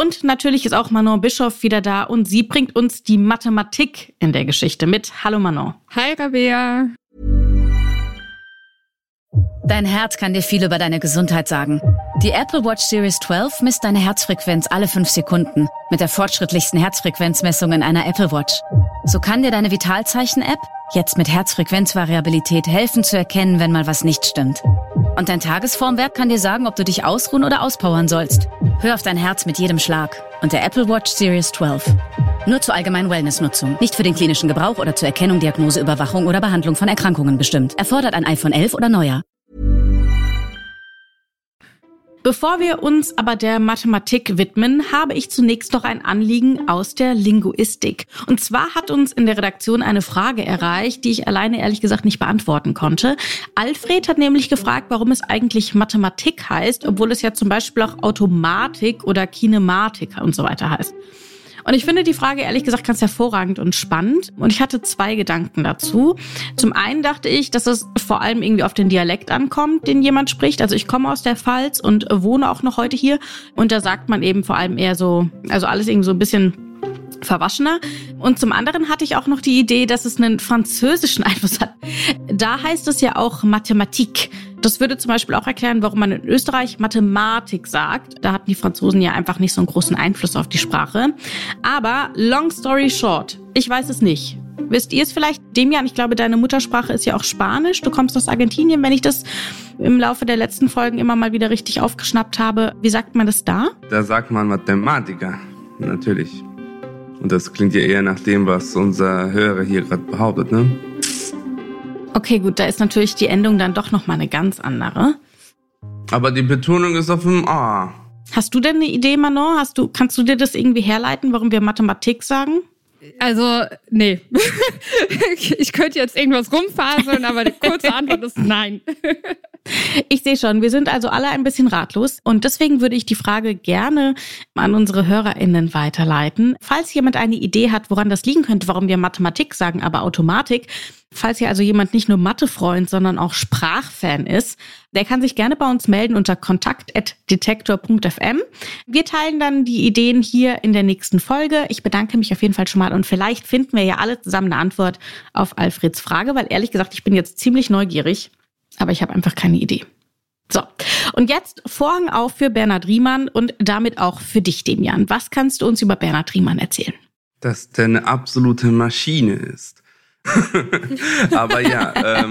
Und natürlich ist auch Manon Bischoff wieder da und sie bringt uns die Mathematik in der Geschichte mit. Hallo Manon. Hi Rabea. Dein Herz kann dir viel über deine Gesundheit sagen. Die Apple Watch Series 12 misst deine Herzfrequenz alle 5 Sekunden mit der fortschrittlichsten Herzfrequenzmessung in einer Apple Watch. So kann dir deine Vitalzeichen-App jetzt mit Herzfrequenzvariabilität helfen zu erkennen, wenn mal was nicht stimmt. Und dein Tagesformwert kann dir sagen, ob du dich ausruhen oder auspowern sollst. Hör auf dein Herz mit jedem Schlag und der Apple Watch Series 12. Nur zur allgemeinen Wellnessnutzung, nicht für den klinischen Gebrauch oder zur Erkennung, Diagnose, Überwachung oder Behandlung von Erkrankungen bestimmt. Erfordert ein iPhone 11 oder neuer. Bevor wir uns aber der Mathematik widmen, habe ich zunächst noch ein Anliegen aus der Linguistik. Und zwar hat uns in der Redaktion eine Frage erreicht, die ich alleine ehrlich gesagt nicht beantworten konnte. Alfred hat nämlich gefragt, warum es eigentlich Mathematik heißt, obwohl es ja zum Beispiel auch Automatik oder Kinematik und so weiter heißt. Und ich finde die Frage ehrlich gesagt ganz hervorragend und spannend. Und ich hatte 2 Gedanken dazu. Zum einen dachte ich, dass es vor allem irgendwie auf den Dialekt ankommt, den jemand spricht. Also ich komme aus der Pfalz und wohne auch noch heute hier. Und da sagt man eben vor allem eher so, also alles irgendwie so ein bisschen verwaschener. Und zum anderen hatte ich auch noch die Idee, dass es einen französischen Einfluss hat. Da heißt es ja auch Mathematik. Das würde zum Beispiel auch erklären, warum man in Österreich Mathematik sagt. Da hatten die Franzosen ja einfach nicht so einen großen Einfluss auf die Sprache. Aber long story short, ich weiß es nicht. Wisst ihr es vielleicht? Demian, ich glaube, deine Muttersprache ist ja auch Spanisch. Du kommst aus Argentinien, wenn ich das im Laufe der letzten Folgen immer mal wieder richtig aufgeschnappt habe. Wie sagt man das da? Da sagt man Mathematiker, natürlich. Und das klingt ja eher nach dem, was unser Hörer hier gerade behauptet, ne? Okay, gut, da ist natürlich die Endung dann doch nochmal eine ganz andere. Aber die Betonung ist auf dem A. Hast du denn eine Idee, Manon? Kannst du dir das irgendwie herleiten, warum wir Mathematik sagen? Also, nee. Ich könnte jetzt irgendwas rumfaseln, aber die kurze Antwort ist nein. Ich sehe schon, wir sind also alle ein bisschen ratlos und deswegen würde ich die Frage gerne an unsere HörerInnen weiterleiten. Falls jemand eine Idee hat, woran das liegen könnte, warum wir Mathematik sagen, aber Automatik, falls hier also jemand nicht nur Mathe-Freund, sondern auch Sprachfan ist, der kann sich gerne bei uns melden unter kontakt@detektor.fm. Wir teilen dann die Ideen hier in der nächsten Folge. Ich bedanke mich auf jeden Fall schon mal und vielleicht finden wir ja alle zusammen eine Antwort auf Alfreds Frage, weil ehrlich gesagt, ich bin jetzt ziemlich neugierig. Aber ich habe einfach keine Idee. So, und jetzt Vorhang auf für Bernhard Riemann und damit auch für dich, Demian. Was kannst du uns über Bernhard Riemann erzählen? Dass der eine absolute Maschine ist. Aber ja,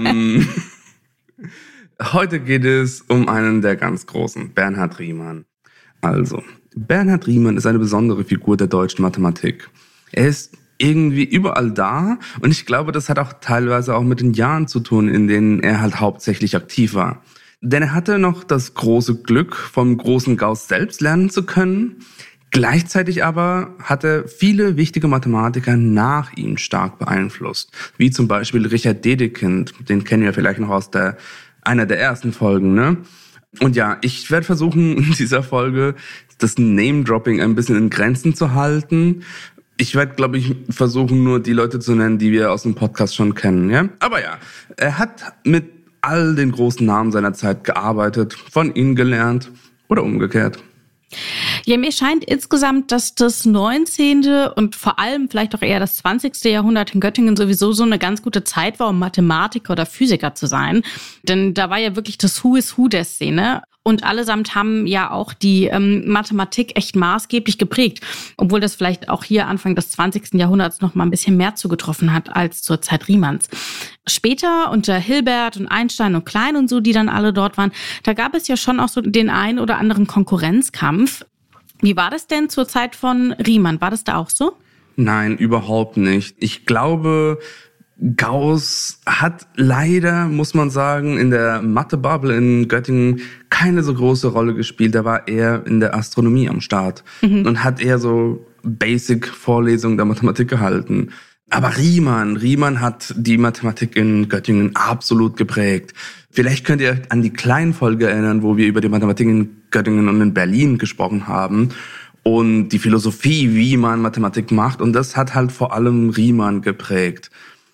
heute geht es um einen der ganz Großen, Bernhard Riemann. Also, Bernhard Riemann ist eine besondere Figur der deutschen Mathematik. Er ist irgendwie überall da und ich glaube, das hat auch teilweise auch mit den Jahren zu tun, in denen er halt hauptsächlich aktiv war. Denn er hatte noch das große Glück, vom großen Gauß selbst lernen zu können. Gleichzeitig aber hat er viele wichtige Mathematiker nach ihm stark beeinflusst, wie zum Beispiel Richard Dedekind, den kennen wir vielleicht noch aus einer der ersten Folgen, ne? Und ja, ich werde versuchen, in dieser Folge das Name-Dropping ein bisschen in Grenzen zu halten. Ich werde, glaube ich, versuchen, nur die Leute zu nennen, die wir aus dem Podcast schon kennen, ja? Aber ja, er hat mit all den großen Namen seiner Zeit gearbeitet, von ihnen gelernt oder umgekehrt. Ja, mir scheint insgesamt, dass das 19. und vor allem vielleicht auch eher das 20. Jahrhundert in Göttingen sowieso so eine ganz gute Zeit war, um Mathematiker oder Physiker zu sein. Denn da war ja wirklich das Who is Who der Szene. Und allesamt haben ja auch die Mathematik echt maßgeblich geprägt. Obwohl das vielleicht auch hier Anfang des 20. Jahrhunderts noch mal ein bisschen mehr zugetroffen hat als zur Zeit Riemanns. Später unter Hilbert und Einstein und Klein und so, die dann alle dort waren, da gab es ja schon auch so den ein oder anderen Konkurrenzkampf. Wie war das denn zur Zeit von Riemann? War das da auch so? Nein, überhaupt nicht. Ich glaube, Gauß hat leider, muss man sagen, in der Mathe-Bubble in Göttingen keine so große Rolle gespielt. Da war er in der Astronomie am Start und hat eher so Basic-Vorlesungen der Mathematik gehalten. Aber Riemann hat die Mathematik in Göttingen absolut geprägt. Vielleicht könnt ihr euch an die Kleinfolge erinnern, wo wir über die Mathematik in Göttingen und in Berlin gesprochen haben und die Philosophie, wie man Mathematik macht. Und das hat halt vor allem Riemann geprägt.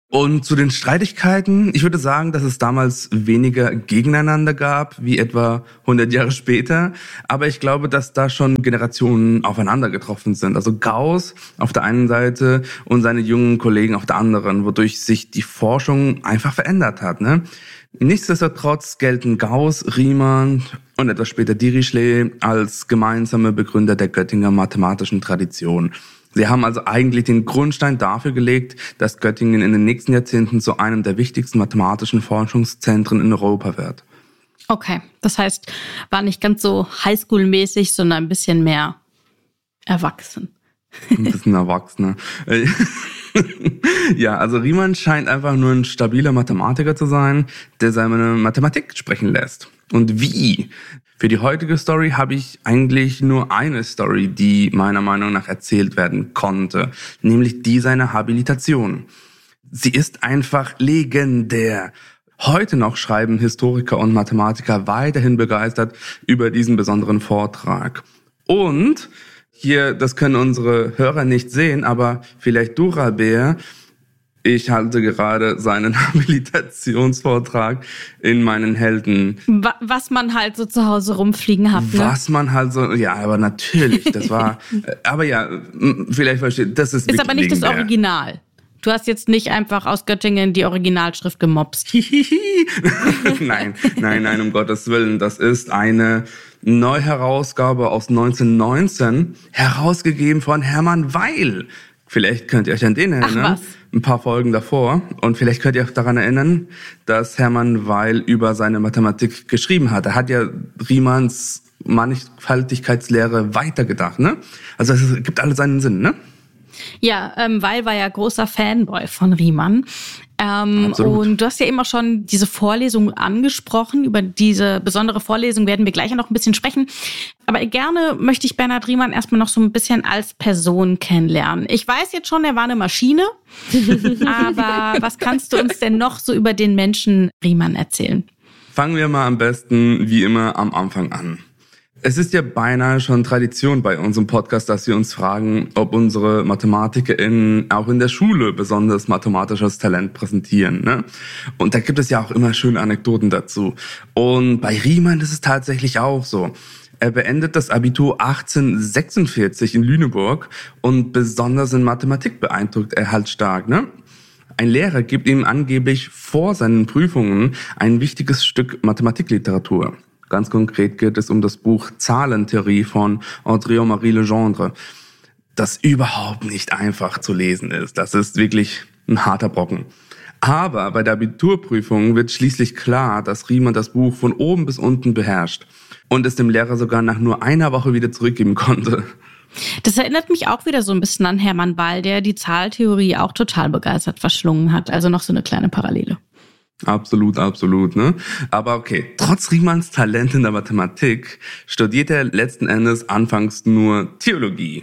Und zu den Streitigkeiten, ich würde sagen, dass es damals weniger gegeneinander gab, wie etwa 100 Jahre später. Aber ich glaube, dass da schon Generationen aufeinander getroffen sind. Also Gauss auf der einen Seite und seine jungen Kollegen auf der anderen, wodurch sich die Forschung einfach verändert hat, ne? Nichtsdestotrotz gelten Gauss, Riemann und etwas später Dirichlet als gemeinsame Begründer der Göttinger mathematischen Tradition. Sie haben also eigentlich den Grundstein dafür gelegt, dass Göttingen in den nächsten Jahrzehnten zu einem der wichtigsten mathematischen Forschungszentren in Europa wird. Okay, das heißt, war nicht ganz so Highschool-mäßig, sondern ein bisschen mehr erwachsen. Ein bisschen erwachsener. Ja, also Riemann scheint einfach nur ein stabiler Mathematiker zu sein, der seine Mathematik sprechen lässt. Und wie? Für die heutige Story habe ich eigentlich nur eine Story, die meiner Meinung nach erzählt werden konnte, nämlich die seiner Habilitation. Sie ist einfach legendär. Heute noch schreiben Historiker und Mathematiker weiterhin begeistert über diesen besonderen Vortrag. Und hier, das können unsere Hörer nicht sehen, aber vielleicht du, Rabea, ich halte gerade seinen Habilitationsvortrag in meinen Händen. Was man halt so zu Hause rumfliegen hat. Ne? Was man halt so, ja, aber natürlich, das war, aber ja, vielleicht versteht, das ist aber nicht legendär. Das Original. Du hast jetzt nicht einfach aus Göttingen die Originalschrift gemopst. Nein, um Gottes Willen. Das ist eine Neuherausgabe aus 1919, herausgegeben von Hermann Weil. Vielleicht könnt ihr euch an den erinnern. Ach, was? Ein paar Folgen davor. Und vielleicht könnt ihr euch daran erinnern, dass Hermann Weil über seine Mathematik geschrieben hat. Er hat ja Riemanns Mannigfaltigkeitslehre weitergedacht, ne? Also es gibt alles seinen Sinn, ne? Ja, Weil war ja großer Fanboy von Riemann. Und du hast ja immer schon diese Vorlesung angesprochen. Über diese besondere Vorlesung werden wir gleich noch ein bisschen sprechen. Aber gerne möchte ich Bernhard Riemann erstmal noch so ein bisschen als Person kennenlernen. Ich weiß jetzt schon, er war eine Maschine. Aber was kannst du uns denn noch so über den Menschen Riemann erzählen? Fangen wir mal am besten, wie immer, am Anfang an. Es ist ja beinahe schon Tradition bei unserem Podcast, dass wir uns fragen, ob unsere MathematikerInnen auch in der Schule besonders mathematisches Talent präsentieren, ne? Und da gibt es ja auch immer schöne Anekdoten dazu. Und bei Riemann ist es tatsächlich auch so. Er beendet das Abitur 1846 in Lüneburg und besonders in Mathematik beeindruckt er halt stark, ne? Ein Lehrer gibt ihm angeblich vor seinen Prüfungen ein wichtiges Stück Mathematikliteratur. Ganz konkret geht es um das Buch Zahlentheorie von André-Marie Legendre, das überhaupt nicht einfach zu lesen ist. Das ist wirklich ein harter Brocken. Aber bei der Abiturprüfung wird schließlich klar, dass Riemann das Buch von oben bis unten beherrscht und es dem Lehrer sogar nach nur einer Woche wieder zurückgeben konnte. Das erinnert mich auch wieder so ein bisschen an Hermann Weil, der die Zahltheorie auch total begeistert verschlungen hat. Also noch so eine kleine Parallele. Absolut, ne? Aber okay, trotz Riemanns Talent in der Mathematik studiert er letzten Endes anfangs nur Theologie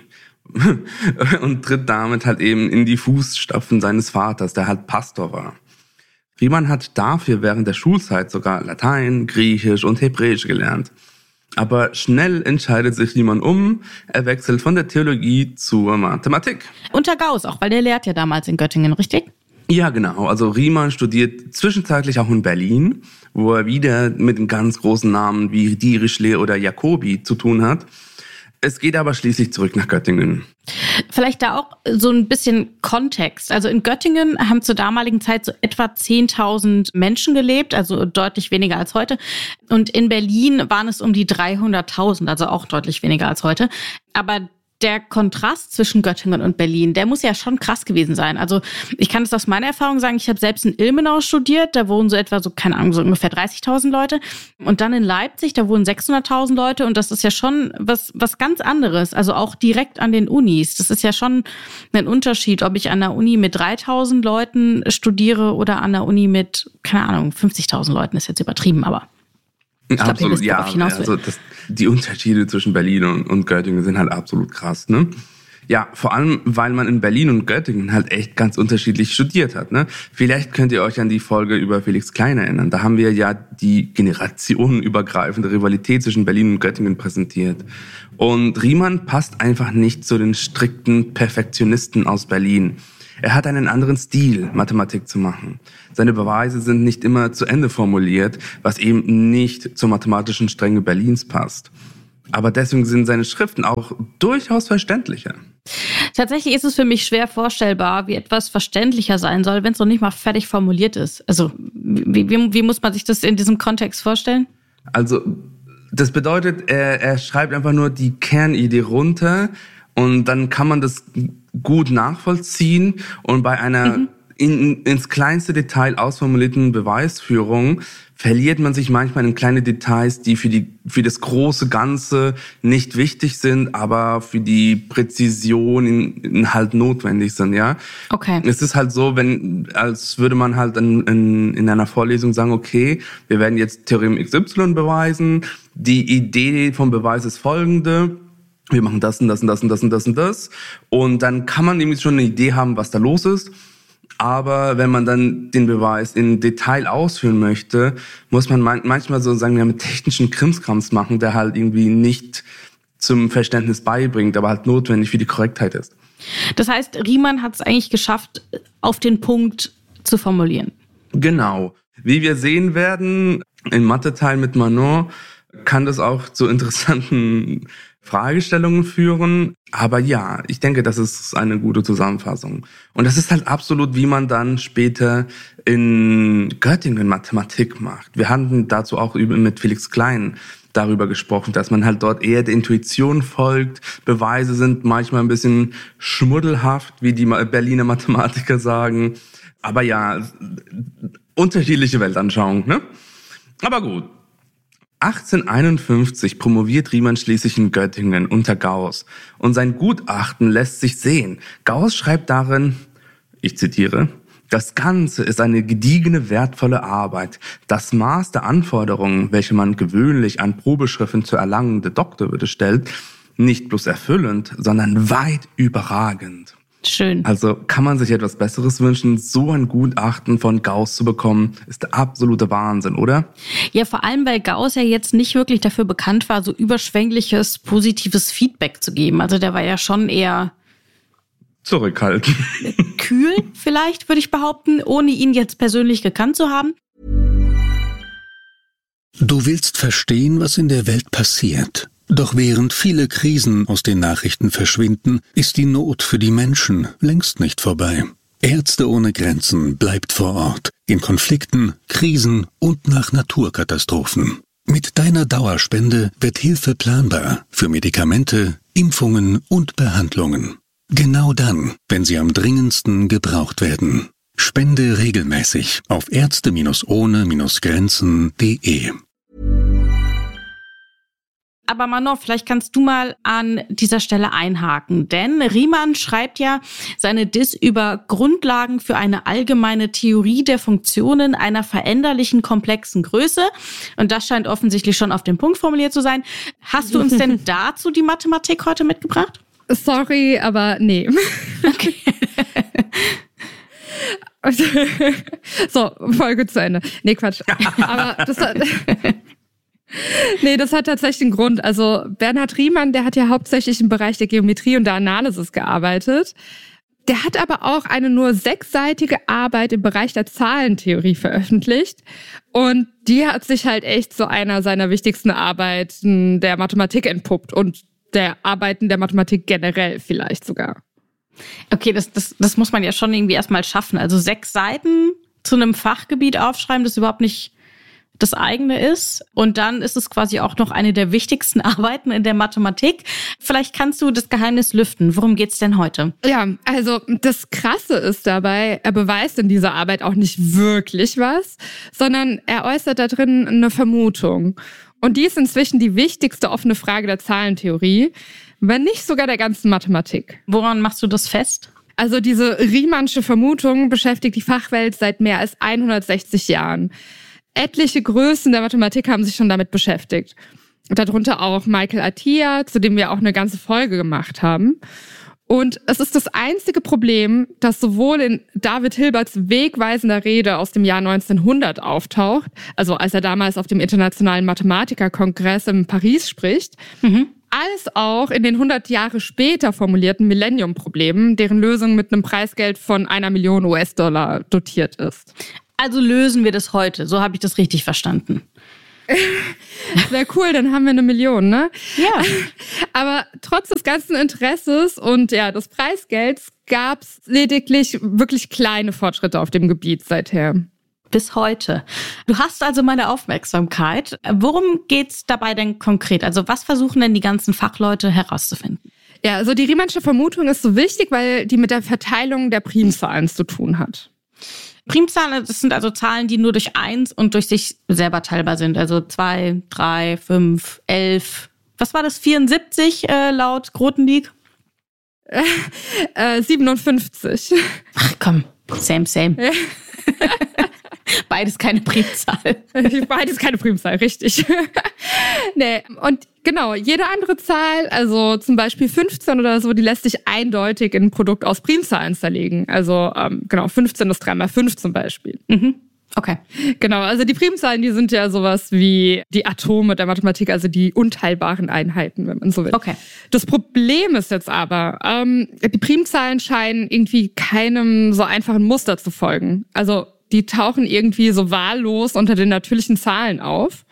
und tritt damit halt eben in die Fußstapfen seines Vaters, der halt Pastor war. Riemann hat dafür während der Schulzeit sogar Latein, Griechisch und Hebräisch gelernt. Aber schnell entscheidet sich Riemann um, er wechselt von der Theologie zur Mathematik. Unter Gauss auch, weil der lehrt ja damals in Göttingen, richtig? Ja, genau. Also Riemann studiert zwischenzeitlich auch in Berlin, wo er wieder mit den ganz großen Namen wie Dirichlet oder Jacobi zu tun hat. Es geht aber schließlich zurück nach Göttingen. Vielleicht da auch so ein bisschen Kontext. Also in Göttingen haben zur damaligen Zeit so etwa 10.000 Menschen gelebt, also deutlich weniger als heute. Und in Berlin waren es um die 300.000, also auch deutlich weniger als heute. Aber der Kontrast zwischen Göttingen und Berlin, der muss ja schon krass gewesen sein. Also ich kann es aus meiner Erfahrung sagen, ich habe selbst in Ilmenau studiert, da wohnen so etwa so, keine Ahnung, so ungefähr 30.000 Leute. Und dann in Leipzig, da wohnen 600.000 Leute und das ist ja schon was ganz anderes. Also auch direkt an den Unis. Das ist ja schon ein Unterschied, ob ich an der Uni mit 3.000 Leuten studiere oder an der Uni mit, keine Ahnung, 50.000 Leuten, ist jetzt übertrieben, aber ich glaub, absolut, ja. Also die Unterschiede zwischen Berlin und Göttingen sind halt absolut krass, ne? Ja, vor allem, weil man in Berlin und Göttingen halt echt ganz unterschiedlich studiert hat, ne? Vielleicht könnt ihr euch an die Folge über Felix Klein erinnern. Da haben wir ja die generationenübergreifende Rivalität zwischen Berlin und Göttingen präsentiert. Und Riemann passt einfach nicht zu den strikten Perfektionisten aus Berlin. Er hat einen anderen Stil, Mathematik zu machen. Seine Beweise sind nicht immer zu Ende formuliert, was eben nicht zur mathematischen Strenge Berlins passt. Aber deswegen sind seine Schriften auch durchaus verständlicher. Tatsächlich ist es für mich schwer vorstellbar, wie etwas verständlicher sein soll, wenn es noch nicht mal fertig formuliert ist. Also wie muss man sich das in diesem Kontext vorstellen? Also das bedeutet, er schreibt einfach nur die Kernidee runter und dann kann man das gut nachvollziehen und bei einer ins kleinste Detail ausformulierten Beweisführung verliert man sich manchmal in kleine Details, die für das große Ganze nicht wichtig sind, aber für die Präzision halt notwendig sind, ja. Okay. Es ist halt so, als würde man halt in einer Vorlesung sagen, okay, wir werden jetzt Theorem XY beweisen. Die Idee vom Beweis ist folgende. Wir machen das und das und das und das und das und das. Und dann kann man nämlich schon eine Idee haben, was da los ist. Aber wenn man dann den Beweis in Detail ausführen möchte, muss man manchmal so sagen, ja, mit technischen Krimskrams machen, der halt irgendwie nicht zum Verständnis beibringt, aber halt notwendig für die Korrektheit ist. Das heißt, Riemann hat es eigentlich geschafft, auf den Punkt zu formulieren. Genau. Wie wir sehen werden, im Mathe-Teil mit Manon kann das auch zu interessanten Fragestellungen führen. Aber ja, ich denke, das ist eine gute Zusammenfassung. Und das ist halt absolut, wie man dann später in Göttingen Mathematik macht. Wir hatten dazu auch mit Felix Klein darüber gesprochen, dass man halt dort eher der Intuition folgt. Beweise sind manchmal ein bisschen schmuddelhaft, wie die Berliner Mathematiker sagen. Aber ja, unterschiedliche Weltanschauung, ne? Aber gut. 1851 promoviert Riemann schließlich in Göttingen unter Gauß und sein Gutachten lässt sich sehen. Gauß schreibt darin, ich zitiere, das Ganze ist eine gediegene, wertvolle Arbeit. Das Maß der Anforderungen, welche man gewöhnlich an Probeschriften zur erlangende Doktorwürde stellt, nicht bloß erfüllend, sondern weit überragend. Schön. Also kann man sich etwas Besseres wünschen? So ein Gutachten von Gauß zu bekommen, ist der absolute Wahnsinn, oder? Ja, vor allem, weil Gauß ja jetzt nicht wirklich dafür bekannt war, so überschwängliches, positives Feedback zu geben. Also der war ja schon eher zurückhaltend. Kühl vielleicht, würde ich behaupten, ohne ihn jetzt persönlich gekannt zu haben. Du willst verstehen, was in der Welt passiert. Doch während viele Krisen aus den Nachrichten verschwinden, ist die Not für die Menschen längst nicht vorbei. Ärzte ohne Grenzen bleibt vor Ort, in Konflikten, Krisen und nach Naturkatastrophen. Mit deiner Dauerspende wird Hilfe planbar für Medikamente, Impfungen und Behandlungen. Genau dann, wenn sie am dringendsten gebraucht werden. Spende regelmäßig auf ärzte-ohne-grenzen.de. Aber Manon, vielleicht kannst du mal an dieser Stelle einhaken, denn Riemann schreibt ja seine Diss über Grundlagen für eine allgemeine Theorie der Funktionen einer veränderlichen komplexen Größe und das scheint offensichtlich schon auf den Punkt formuliert zu sein. Hast du uns denn dazu die Mathematik heute mitgebracht? Sorry, aber nee. Okay. So, Folge zu Ende. Nee, Quatsch. Aber das hat tatsächlich einen Grund. Also Bernhard Riemann, der hat ja hauptsächlich im Bereich der Geometrie und der Analysis gearbeitet. Der hat aber auch eine nur 6-seitige Arbeit im Bereich der Zahlentheorie veröffentlicht. Und die hat sich halt echt zu einer seiner wichtigsten Arbeiten der Mathematik entpuppt und der Arbeiten der Mathematik generell vielleicht sogar. Okay, das muss man ja schon irgendwie erstmal schaffen. Also 6 Seiten zu einem Fachgebiet aufschreiben, das überhaupt nicht das eigene ist. Und dann ist es quasi auch noch eine der wichtigsten Arbeiten in der Mathematik. Vielleicht kannst du das Geheimnis lüften. Worum geht's denn heute? Ja, also das Krasse ist dabei, er beweist in dieser Arbeit auch nicht wirklich was, sondern er äußert da drin eine Vermutung. Und die ist inzwischen die wichtigste offene Frage der Zahlentheorie, wenn nicht sogar der ganzen Mathematik. Woran machst du das fest? Also diese Riemannsche Vermutung beschäftigt die Fachwelt seit mehr als 160 Jahren. Etliche Größen der Mathematik haben sich schon damit beschäftigt. Darunter auch Michael Atiyah, zu dem wir auch eine ganze Folge gemacht haben. Und es ist das einzige Problem, das sowohl in David Hilberts wegweisender Rede aus dem Jahr 1900 auftaucht, also als er damals auf dem Internationalen Mathematikerkongress in Paris spricht, als auch in den 100 Jahre später formulierten Millennium-Problemen, deren Lösung mit einem Preisgeld von 1 Million US-Dollar dotiert ist. Also lösen wir das heute, so habe ich das richtig verstanden. Sehr cool, dann haben wir 1 Million, ne? Ja. Aber trotz des ganzen Interesses und des Preisgelds gab es lediglich wirklich kleine Fortschritte auf dem Gebiet seither. Bis heute. Du hast also meine Aufmerksamkeit. Worum geht's dabei denn konkret? Also was versuchen denn die ganzen Fachleute herauszufinden? Ja, also die Riemannsche Vermutung ist so wichtig, weil die mit der Verteilung der Primzahlen zu tun hat. Primzahlen, das sind also Zahlen, die nur durch 1 und durch sich selber teilbar sind. Also 2, 3, 5, 11. Was war das? 74 laut Grothendieck? 57. Ach komm, same. Beides keine Primzahl. Beides keine Primzahl, richtig. Nee, und genau, jede andere Zahl, also zum Beispiel 15 oder so, die lässt sich eindeutig in ein Produkt aus Primzahlen zerlegen. Also 15 ist 3 mal 5 zum Beispiel. Mhm. Okay. Genau, also die Primzahlen, die sind ja sowas wie die Atome der Mathematik, also die unteilbaren Einheiten, wenn man so will. Okay. Das Problem ist jetzt aber, die Primzahlen scheinen irgendwie keinem so einfachen Muster zu folgen. Also die tauchen irgendwie so wahllos unter den natürlichen Zahlen auf.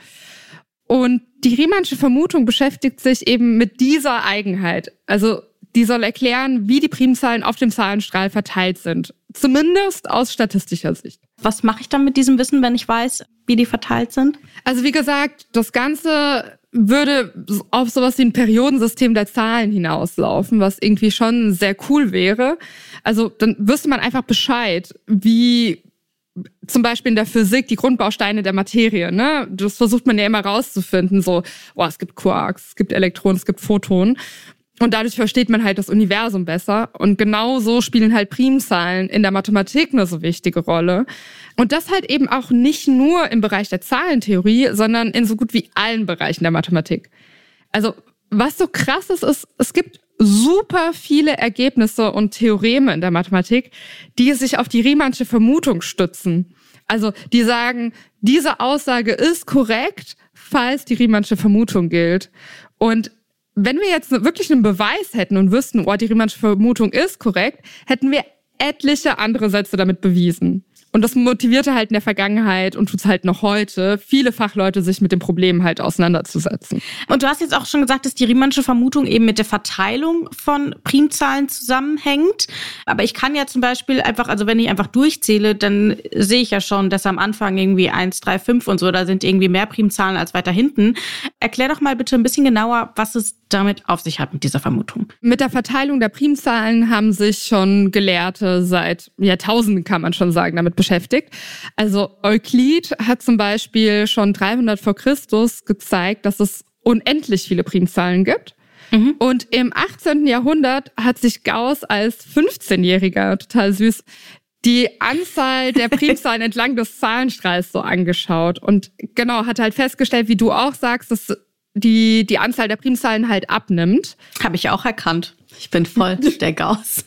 Und die Riemannsche Vermutung beschäftigt sich eben mit dieser Eigenheit. Also die soll erklären, wie die Primzahlen auf dem Zahlenstrahl verteilt sind. Zumindest aus statistischer Sicht. Was mache ich dann mit diesem Wissen, wenn ich weiß, wie die verteilt sind? Also wie gesagt, das Ganze würde auf sowas wie ein Periodensystem der Zahlen hinauslaufen, was irgendwie schon sehr cool wäre. Also dann wüsste man einfach Bescheid, wie zum Beispiel in der Physik die Grundbausteine der Materie, ne? Das versucht man ja immer rauszufinden, so, es gibt Quarks, es gibt Elektronen, es gibt Photonen. Und dadurch versteht man halt das Universum besser. Und genau so spielen halt Primzahlen in der Mathematik eine so wichtige Rolle. Und das halt eben auch nicht nur im Bereich der Zahlentheorie, sondern in so gut wie allen Bereichen der Mathematik. Also was so krass ist, es gibt super viele Ergebnisse und Theoreme in der Mathematik, die sich auf die Riemannsche Vermutung stützen. Also die sagen, diese Aussage ist korrekt, falls die Riemannsche Vermutung gilt. Und wenn wir jetzt wirklich einen Beweis hätten und wüssten, die Riemannsche Vermutung ist korrekt, hätten wir etliche andere Sätze damit bewiesen. Und das motivierte halt in der Vergangenheit und tut's halt noch heute, viele Fachleute sich mit dem Problem halt auseinanderzusetzen. Und du hast jetzt auch schon gesagt, dass die Riemannsche Vermutung eben mit der Verteilung von Primzahlen zusammenhängt. Aber ich kann ja zum Beispiel einfach, also wenn ich einfach durchzähle, dann sehe ich ja schon, dass am Anfang irgendwie 1, 3, 5 und so, da sind irgendwie mehr Primzahlen als weiter hinten. Erklär doch mal bitte ein bisschen genauer, was es damit auf sich hat mit dieser Vermutung. Mit der Verteilung der Primzahlen haben sich schon Gelehrte seit Jahrtausenden, kann man schon sagen, damit beschäftigt. Also Euklid hat zum Beispiel schon 300 vor Christus gezeigt, dass es unendlich viele Primzahlen gibt. Mhm. Und im 18. Jahrhundert hat sich Gauss als 15-Jähriger, total süß, die Anzahl der Primzahlen entlang des Zahlenstrahls so angeschaut. Und genau, hat halt festgestellt, wie du auch sagst, dass die Anzahl der Primzahlen halt abnimmt. Habe ich auch erkannt. Ich bin voll der Gauss.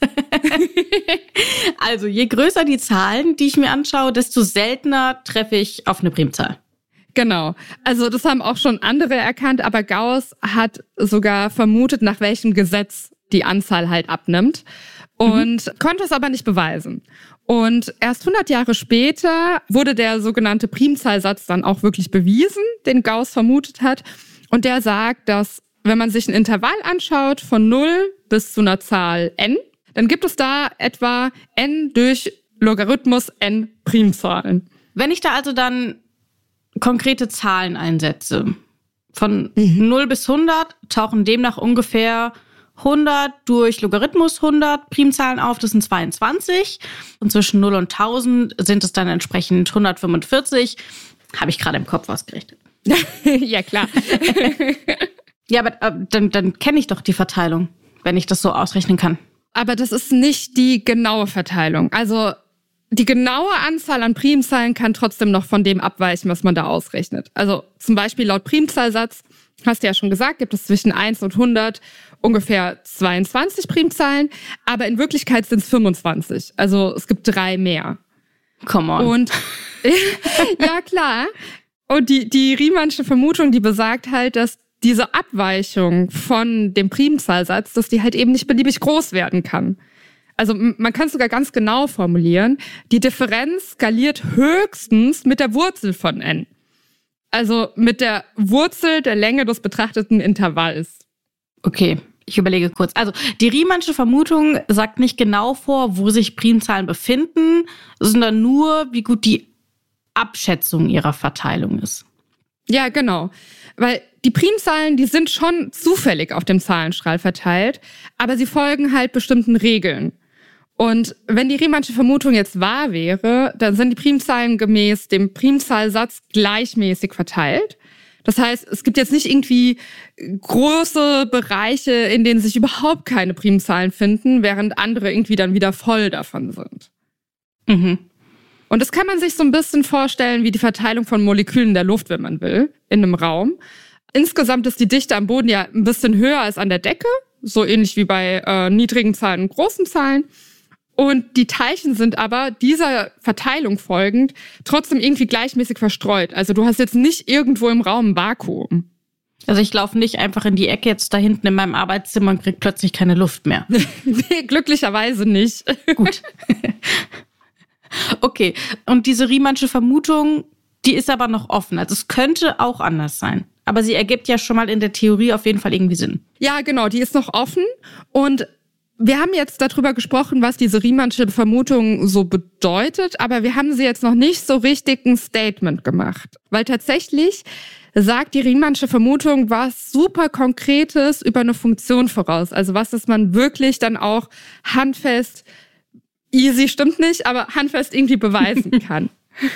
Also je größer die Zahlen, die ich mir anschaue, desto seltener treffe ich auf eine Primzahl. Genau. Also das haben auch schon andere erkannt, aber Gauss hat sogar vermutet, nach welchem Gesetz die Anzahl halt abnimmt und konnte es aber nicht beweisen. Und erst 100 Jahre später wurde der sogenannte Primzahlsatz dann auch wirklich bewiesen, den Gauss vermutet hat. Und der sagt, dass wenn man sich ein Intervall anschaut von 0 bis zu einer Zahl n, dann gibt es da etwa n durch Logarithmus n Primzahlen. Wenn ich da also dann konkrete Zahlen einsetze, von 0 bis 100 tauchen demnach ungefähr 100 durch Logarithmus 100 Primzahlen auf, das sind 22. Und zwischen 0 und 1000 sind es dann entsprechend 145. Habe ich gerade im Kopf ausgerechnet. Ja, klar. Ja, aber dann kenne ich doch die Verteilung, wenn ich das so ausrechnen kann. Aber das ist nicht die genaue Verteilung. Also die genaue Anzahl an Primzahlen kann trotzdem noch von dem abweichen, was man da ausrechnet. Also zum Beispiel laut Primzahlsatz, hast du ja schon gesagt, gibt es zwischen 1 und 100 ungefähr 22 Primzahlen, aber in Wirklichkeit sind es 25. Also es gibt 3 mehr. Come on. Und ja, klar. Und die Riemannsche Vermutung, die besagt halt, dass diese Abweichung von dem Primzahlsatz, dass die halt eben nicht beliebig groß werden kann. Also man kann es sogar ganz genau formulieren. Die Differenz skaliert höchstens mit der Wurzel von n. Also mit der Wurzel der Länge des betrachteten Intervalls. Okay, ich überlege kurz. Also die Riemannsche Vermutung sagt nicht genau vor, wo sich Primzahlen befinden, sondern nur, wie gut die Abschätzung ihrer Verteilung ist. Ja, genau. Weil die Primzahlen, die sind schon zufällig auf dem Zahlenstrahl verteilt, aber sie folgen halt bestimmten Regeln. Und wenn die Riemannsche Vermutung jetzt wahr wäre, dann sind die Primzahlen gemäß dem Primzahlsatz gleichmäßig verteilt. Das heißt, es gibt jetzt nicht irgendwie große Bereiche, in denen sich überhaupt keine Primzahlen finden, während andere irgendwie dann wieder voll davon sind. Mhm. Und das kann man sich so ein bisschen vorstellen wie die Verteilung von Molekülen in der Luft, wenn man will, in einem Raum. Insgesamt ist die Dichte am Boden ja ein bisschen höher als an der Decke, so ähnlich wie bei niedrigen Zahlen und großen Zahlen. Und die Teilchen sind aber dieser Verteilung folgend trotzdem irgendwie gleichmäßig verstreut. Also du hast jetzt nicht irgendwo im Raum ein Vakuum. Also ich laufe nicht einfach in die Ecke jetzt da hinten in meinem Arbeitszimmer und kriege plötzlich keine Luft mehr. Nee, glücklicherweise nicht. Gut. Okay, und diese Riemannsche Vermutung, die ist aber noch offen. Also es könnte auch anders sein. Aber sie ergibt ja schon mal in der Theorie auf jeden Fall irgendwie Sinn. Ja, genau, die ist noch offen. Und wir haben jetzt darüber gesprochen, was diese Riemannsche Vermutung so bedeutet, aber wir haben sie jetzt noch nicht so richtig ein Statement gemacht. Weil tatsächlich sagt die Riemannsche Vermutung was super Konkretes über eine Funktion voraus. Also was, das man wirklich dann auch handfest, easy stimmt nicht, aber handfest irgendwie beweisen kann.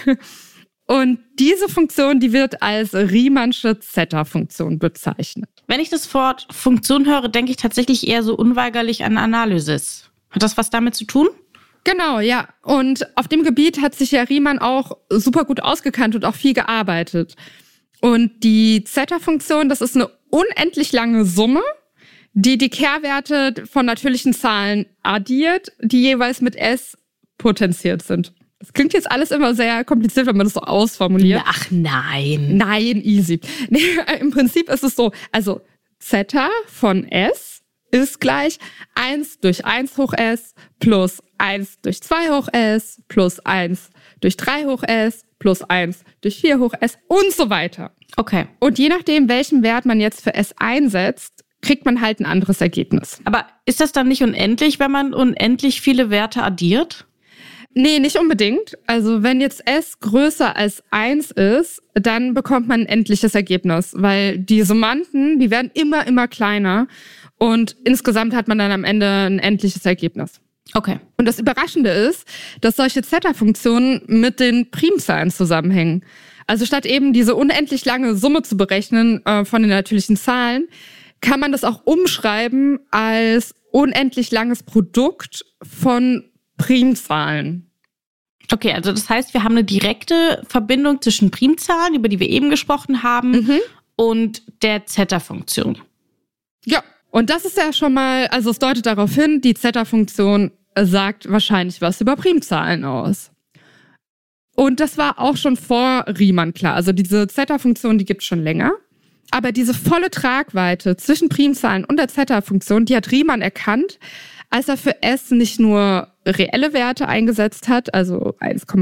Und diese Funktion, die wird als Riemannsche Zeta-Funktion bezeichnet. Wenn ich das Wort Funktion höre, denke ich tatsächlich eher so unweigerlich an Analysis. Hat das was damit zu tun? Genau, ja. Und auf dem Gebiet hat sich ja Riemann auch super gut ausgekannt und auch viel gearbeitet. Und die Zeta-Funktion, das ist eine unendlich lange Summe, die die Kehrwerte von natürlichen Zahlen addiert, die jeweils mit S potenziert sind. Das klingt jetzt alles immer sehr kompliziert, wenn man das so ausformuliert. Ach nein. Nein, easy. Nee, im Prinzip ist es so, also Zeta von S ist gleich 1 durch 1 hoch S plus 1 durch 2 hoch S plus 1 durch 3 hoch S plus 1 durch 4 hoch S und so weiter. Okay. Und je nachdem, welchen Wert man jetzt für S einsetzt, kriegt man halt ein anderes Ergebnis. Aber ist das dann nicht unendlich, wenn man unendlich viele Werte addiert? Nee, nicht unbedingt. Also wenn jetzt S größer als 1 ist, dann bekommt man ein endliches Ergebnis, weil die Summanden, die werden immer kleiner und insgesamt hat man dann am Ende ein endliches Ergebnis. Okay. Und das Überraschende ist, dass solche Zeta-Funktionen mit den Primzahlen zusammenhängen. Also statt eben diese unendlich lange Summe zu berechnen von den natürlichen Zahlen, kann man das auch umschreiben als unendlich langes Produkt von Primzahlen. Okay, also das heißt, wir haben eine direkte Verbindung zwischen Primzahlen, über die wir eben gesprochen haben, und der Zeta-Funktion. Ja, und das ist ja schon mal, also es deutet darauf hin, die Zeta-Funktion sagt wahrscheinlich was über Primzahlen aus. Und das war auch schon vor Riemann klar. Also diese Zeta-Funktion, die gibt es schon länger. Aber diese volle Tragweite zwischen Primzahlen und der Zeta-Funktion, die hat Riemann erkannt, als er für S nicht nur reelle Werte eingesetzt hat, also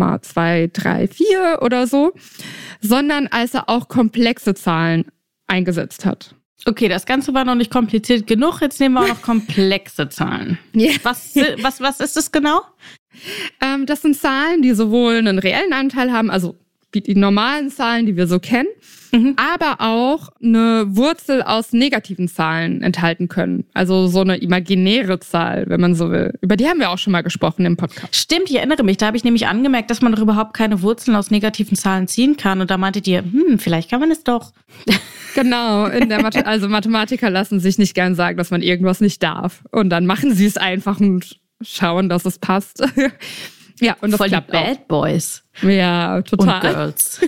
1,234 oder so, sondern als er auch komplexe Zahlen eingesetzt hat. Okay, das Ganze war noch nicht kompliziert genug, jetzt nehmen wir auch noch komplexe Zahlen. Yeah. Was ist das genau? Das sind Zahlen, die sowohl einen reellen Anteil haben, also wie die normalen Zahlen, die wir so kennen, aber auch eine Wurzel aus negativen Zahlen enthalten können. Also so eine imaginäre Zahl, wenn man so will. Über die haben wir auch schon mal gesprochen im Podcast. Stimmt, ich erinnere mich. Da habe ich nämlich angemerkt, dass man doch überhaupt keine Wurzeln aus negativen Zahlen ziehen kann. Und da meintet ihr, vielleicht kann man es doch. Genau, in der also Mathematiker lassen sich nicht gern sagen, dass man irgendwas nicht darf. Und dann machen sie es einfach und schauen, dass es passt. Ja, und das voll klappt die Bad auch. Boys. Ja, total. Und Girls.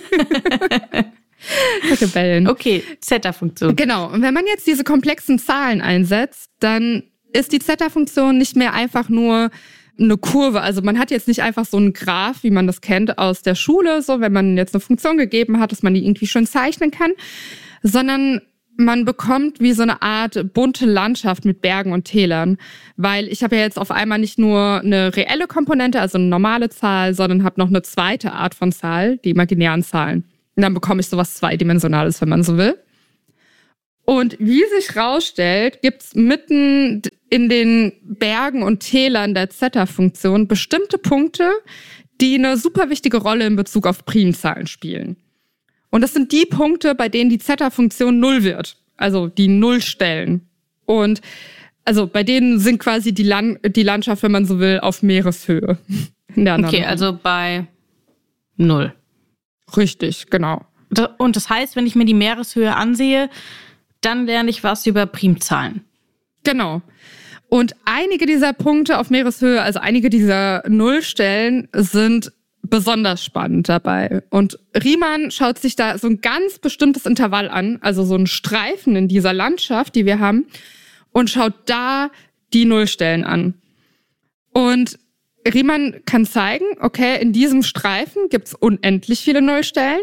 Rebellen. Okay, Zeta-Funktion. Genau, und wenn man jetzt diese komplexen Zahlen einsetzt, dann ist die Zeta-Funktion nicht mehr einfach nur eine Kurve. Also man hat jetzt nicht einfach so einen Graph, wie man das kennt aus der Schule, so wenn man jetzt eine Funktion gegeben hat, dass man die irgendwie schön zeichnen kann, sondern man bekommt wie so eine Art bunte Landschaft mit Bergen und Tälern, weil ich habe ja jetzt auf einmal nicht nur eine reelle Komponente, also eine normale Zahl, sondern habe noch eine zweite Art von Zahl, die imaginären Zahlen. Und dann bekomme ich sowas Zweidimensionales, wenn man so will. Und wie sich rausstellt, gibt's mitten in den Bergen und Tälern der Zeta-Funktion bestimmte Punkte, die eine super wichtige Rolle in Bezug auf Primzahlen spielen. Und das sind die Punkte, bei denen die Zeta-Funktion 0 wird, also die Nullstellen. Und also bei denen sind quasi die Landschaft, wenn man so will, auf Meereshöhe. Okay, also bei 0. Richtig, genau. Und das heißt, wenn ich mir die Meereshöhe ansehe, dann lerne ich was über Primzahlen. Genau. Und einige dieser Punkte auf Meereshöhe, also einige dieser Nullstellen, sind besonders spannend dabei. Und Riemann schaut sich da so ein ganz bestimmtes Intervall an, also so einen Streifen in dieser Landschaft, die wir haben, und schaut da die Nullstellen an. Und Riemann kann zeigen, okay, in diesem Streifen gibt's unendlich viele Nullstellen,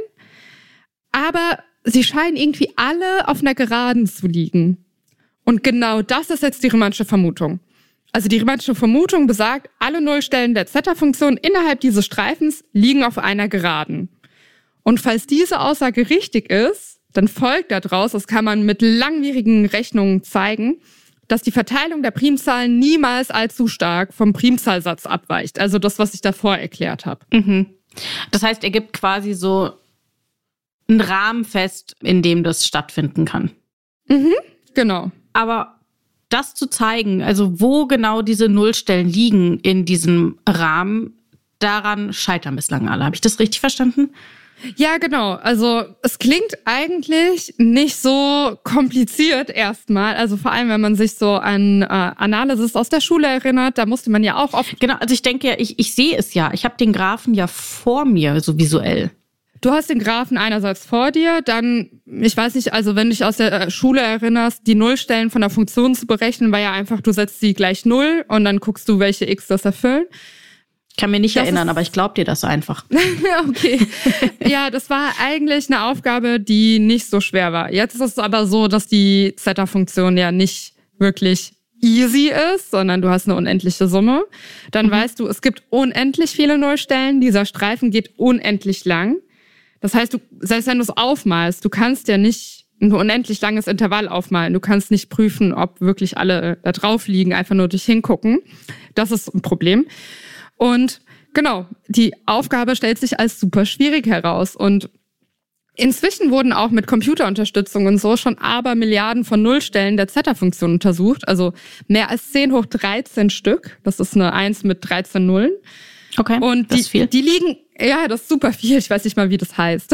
aber sie scheinen irgendwie alle auf einer Geraden zu liegen. Und genau das ist jetzt die Riemannsche Vermutung. Also die Riemannsche Vermutung besagt, alle Nullstellen der Zeta-Funktion innerhalb dieses Streifens liegen auf einer Geraden. Und falls diese Aussage richtig ist, dann folgt daraus, das kann man mit langwierigen Rechnungen zeigen, dass die Verteilung der Primzahlen niemals allzu stark vom Primzahlsatz abweicht. Also das, was ich davor erklärt habe. Mhm. Das heißt, er gibt quasi so einen Rahmen fest, in dem das stattfinden kann. Mhm, genau. Aber das zu zeigen, also wo genau diese Nullstellen liegen in diesem Rahmen, daran scheitern bislang alle. Habe ich das richtig verstanden? Ja, genau. Also es klingt eigentlich nicht so kompliziert erstmal. Also vor allem, wenn man sich so an Analysis aus der Schule erinnert, da musste man ja auch oft... Genau, also ich denke ja, ich sehe es ja. Ich habe den Graphen ja vor mir, so visuell. Du hast den Graphen einerseits vor dir, dann, ich weiß nicht, also wenn du dich aus der Schule erinnerst, die Nullstellen von der Funktion zu berechnen, war ja einfach, du setzt sie gleich 0 und dann guckst du, welche x das erfüllen. Ich kann mir nicht erinnern, aber ich glaube dir das einfach. Okay. Ja, das war eigentlich eine Aufgabe, die nicht so schwer war. Jetzt ist es aber so, dass die Zeta-Funktion ja nicht wirklich easy ist, sondern du hast eine unendliche Summe. Dann weißt du, es gibt unendlich viele Nullstellen. Dieser Streifen geht unendlich lang. Das heißt, selbst wenn du es aufmalst, du kannst ja nicht ein unendlich langes Intervall aufmalen. Du kannst nicht prüfen, ob wirklich alle da drauf liegen, einfach nur durch hingucken. Das ist ein Problem. Und genau, die Aufgabe stellt sich als super schwierig heraus. Und inzwischen wurden auch mit Computerunterstützung und so schon Abermilliarden von Nullstellen der Zeta-Funktion untersucht. Also mehr als 10 hoch 13 Stück. Das ist eine 1 mit 13 Nullen. Okay, und das ist viel. Die liegen, ja, das ist super viel. Ich weiß nicht mal, wie das heißt.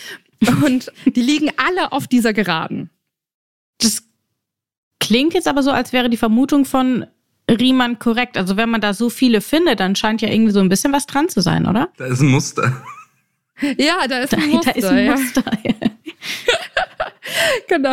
Und die liegen alle auf dieser Geraden. Das klingt jetzt aber so, als wäre die Vermutung von Riemann korrekt. Also wenn man da so viele findet, dann scheint ja irgendwie so ein bisschen was dran zu sein, oder? Da ist ein Muster. Ja, da ist ein Muster. Da ist ein Muster, ja. Genau.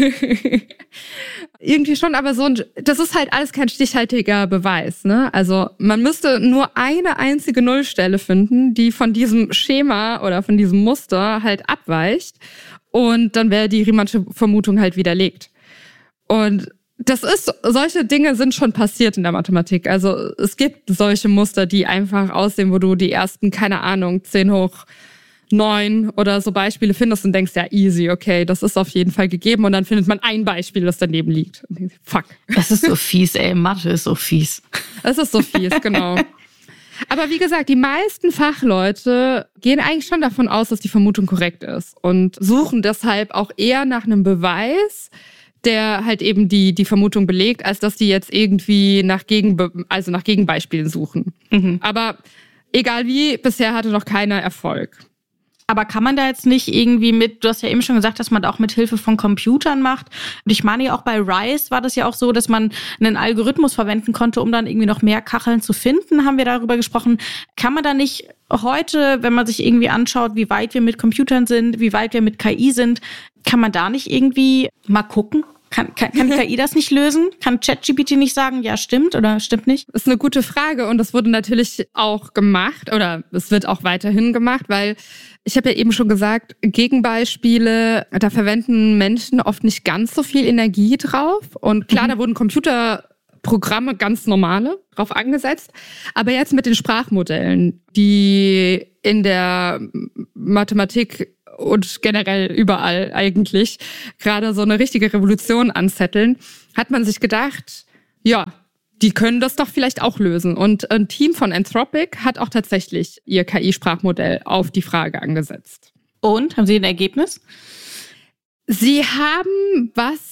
Irgendwie schon, aber das ist halt alles kein stichhaltiger Beweis, ne? Also man müsste nur eine einzige Nullstelle finden, die von diesem Schema oder von diesem Muster halt abweicht, und dann wäre die Riemannsche Vermutung halt widerlegt. Und solche Dinge sind schon passiert in der Mathematik. Also es gibt solche Muster, die einfach aussehen, wo du die ersten, keine Ahnung, 10 hoch 9 oder so Beispiele findest und denkst, ja, easy, okay, das ist auf jeden Fall gegeben, und dann findet man ein Beispiel, das daneben liegt. Und denkst, fuck. Das ist so fies, ey, Mathe ist so fies. Es ist so fies, genau. Aber wie gesagt, die meisten Fachleute gehen eigentlich schon davon aus, dass die Vermutung korrekt ist und suchen deshalb auch eher nach einem Beweis, der halt eben die Vermutung belegt, als dass die jetzt irgendwie nach Gegenbeispielen suchen. Mhm. Aber egal wie, bisher hatte noch keiner Erfolg. Aber kann man da jetzt nicht irgendwie du hast ja eben schon gesagt, dass man da auch mit Hilfe von Computern macht. Und ich meine ja auch bei Rice war das ja auch so, dass man einen Algorithmus verwenden konnte, um dann irgendwie noch mehr Kacheln zu finden, haben wir darüber gesprochen. Kann man da nicht heute, wenn man sich irgendwie anschaut, wie weit wir mit Computern sind, wie weit wir mit KI sind, kann man da nicht irgendwie mal gucken? Kann KI das nicht lösen? Kann ChatGPT nicht sagen, ja, stimmt oder stimmt nicht? Das ist eine gute Frage und das wurde natürlich auch gemacht oder es wird auch weiterhin gemacht, weil ich habe ja eben schon gesagt, Gegenbeispiele, da verwenden Menschen oft nicht ganz so viel Energie drauf. Und klar, da wurden Computerprogramme, ganz normale, drauf angesetzt. Aber jetzt mit den Sprachmodellen, die in der Mathematik und generell überall eigentlich gerade so eine richtige Revolution anzetteln, hat man sich gedacht, ja, die können das doch vielleicht auch lösen. Und ein Team von Anthropic hat auch tatsächlich ihr KI-Sprachmodell auf die Frage angesetzt. Und? Haben Sie ein Ergebnis? Sie haben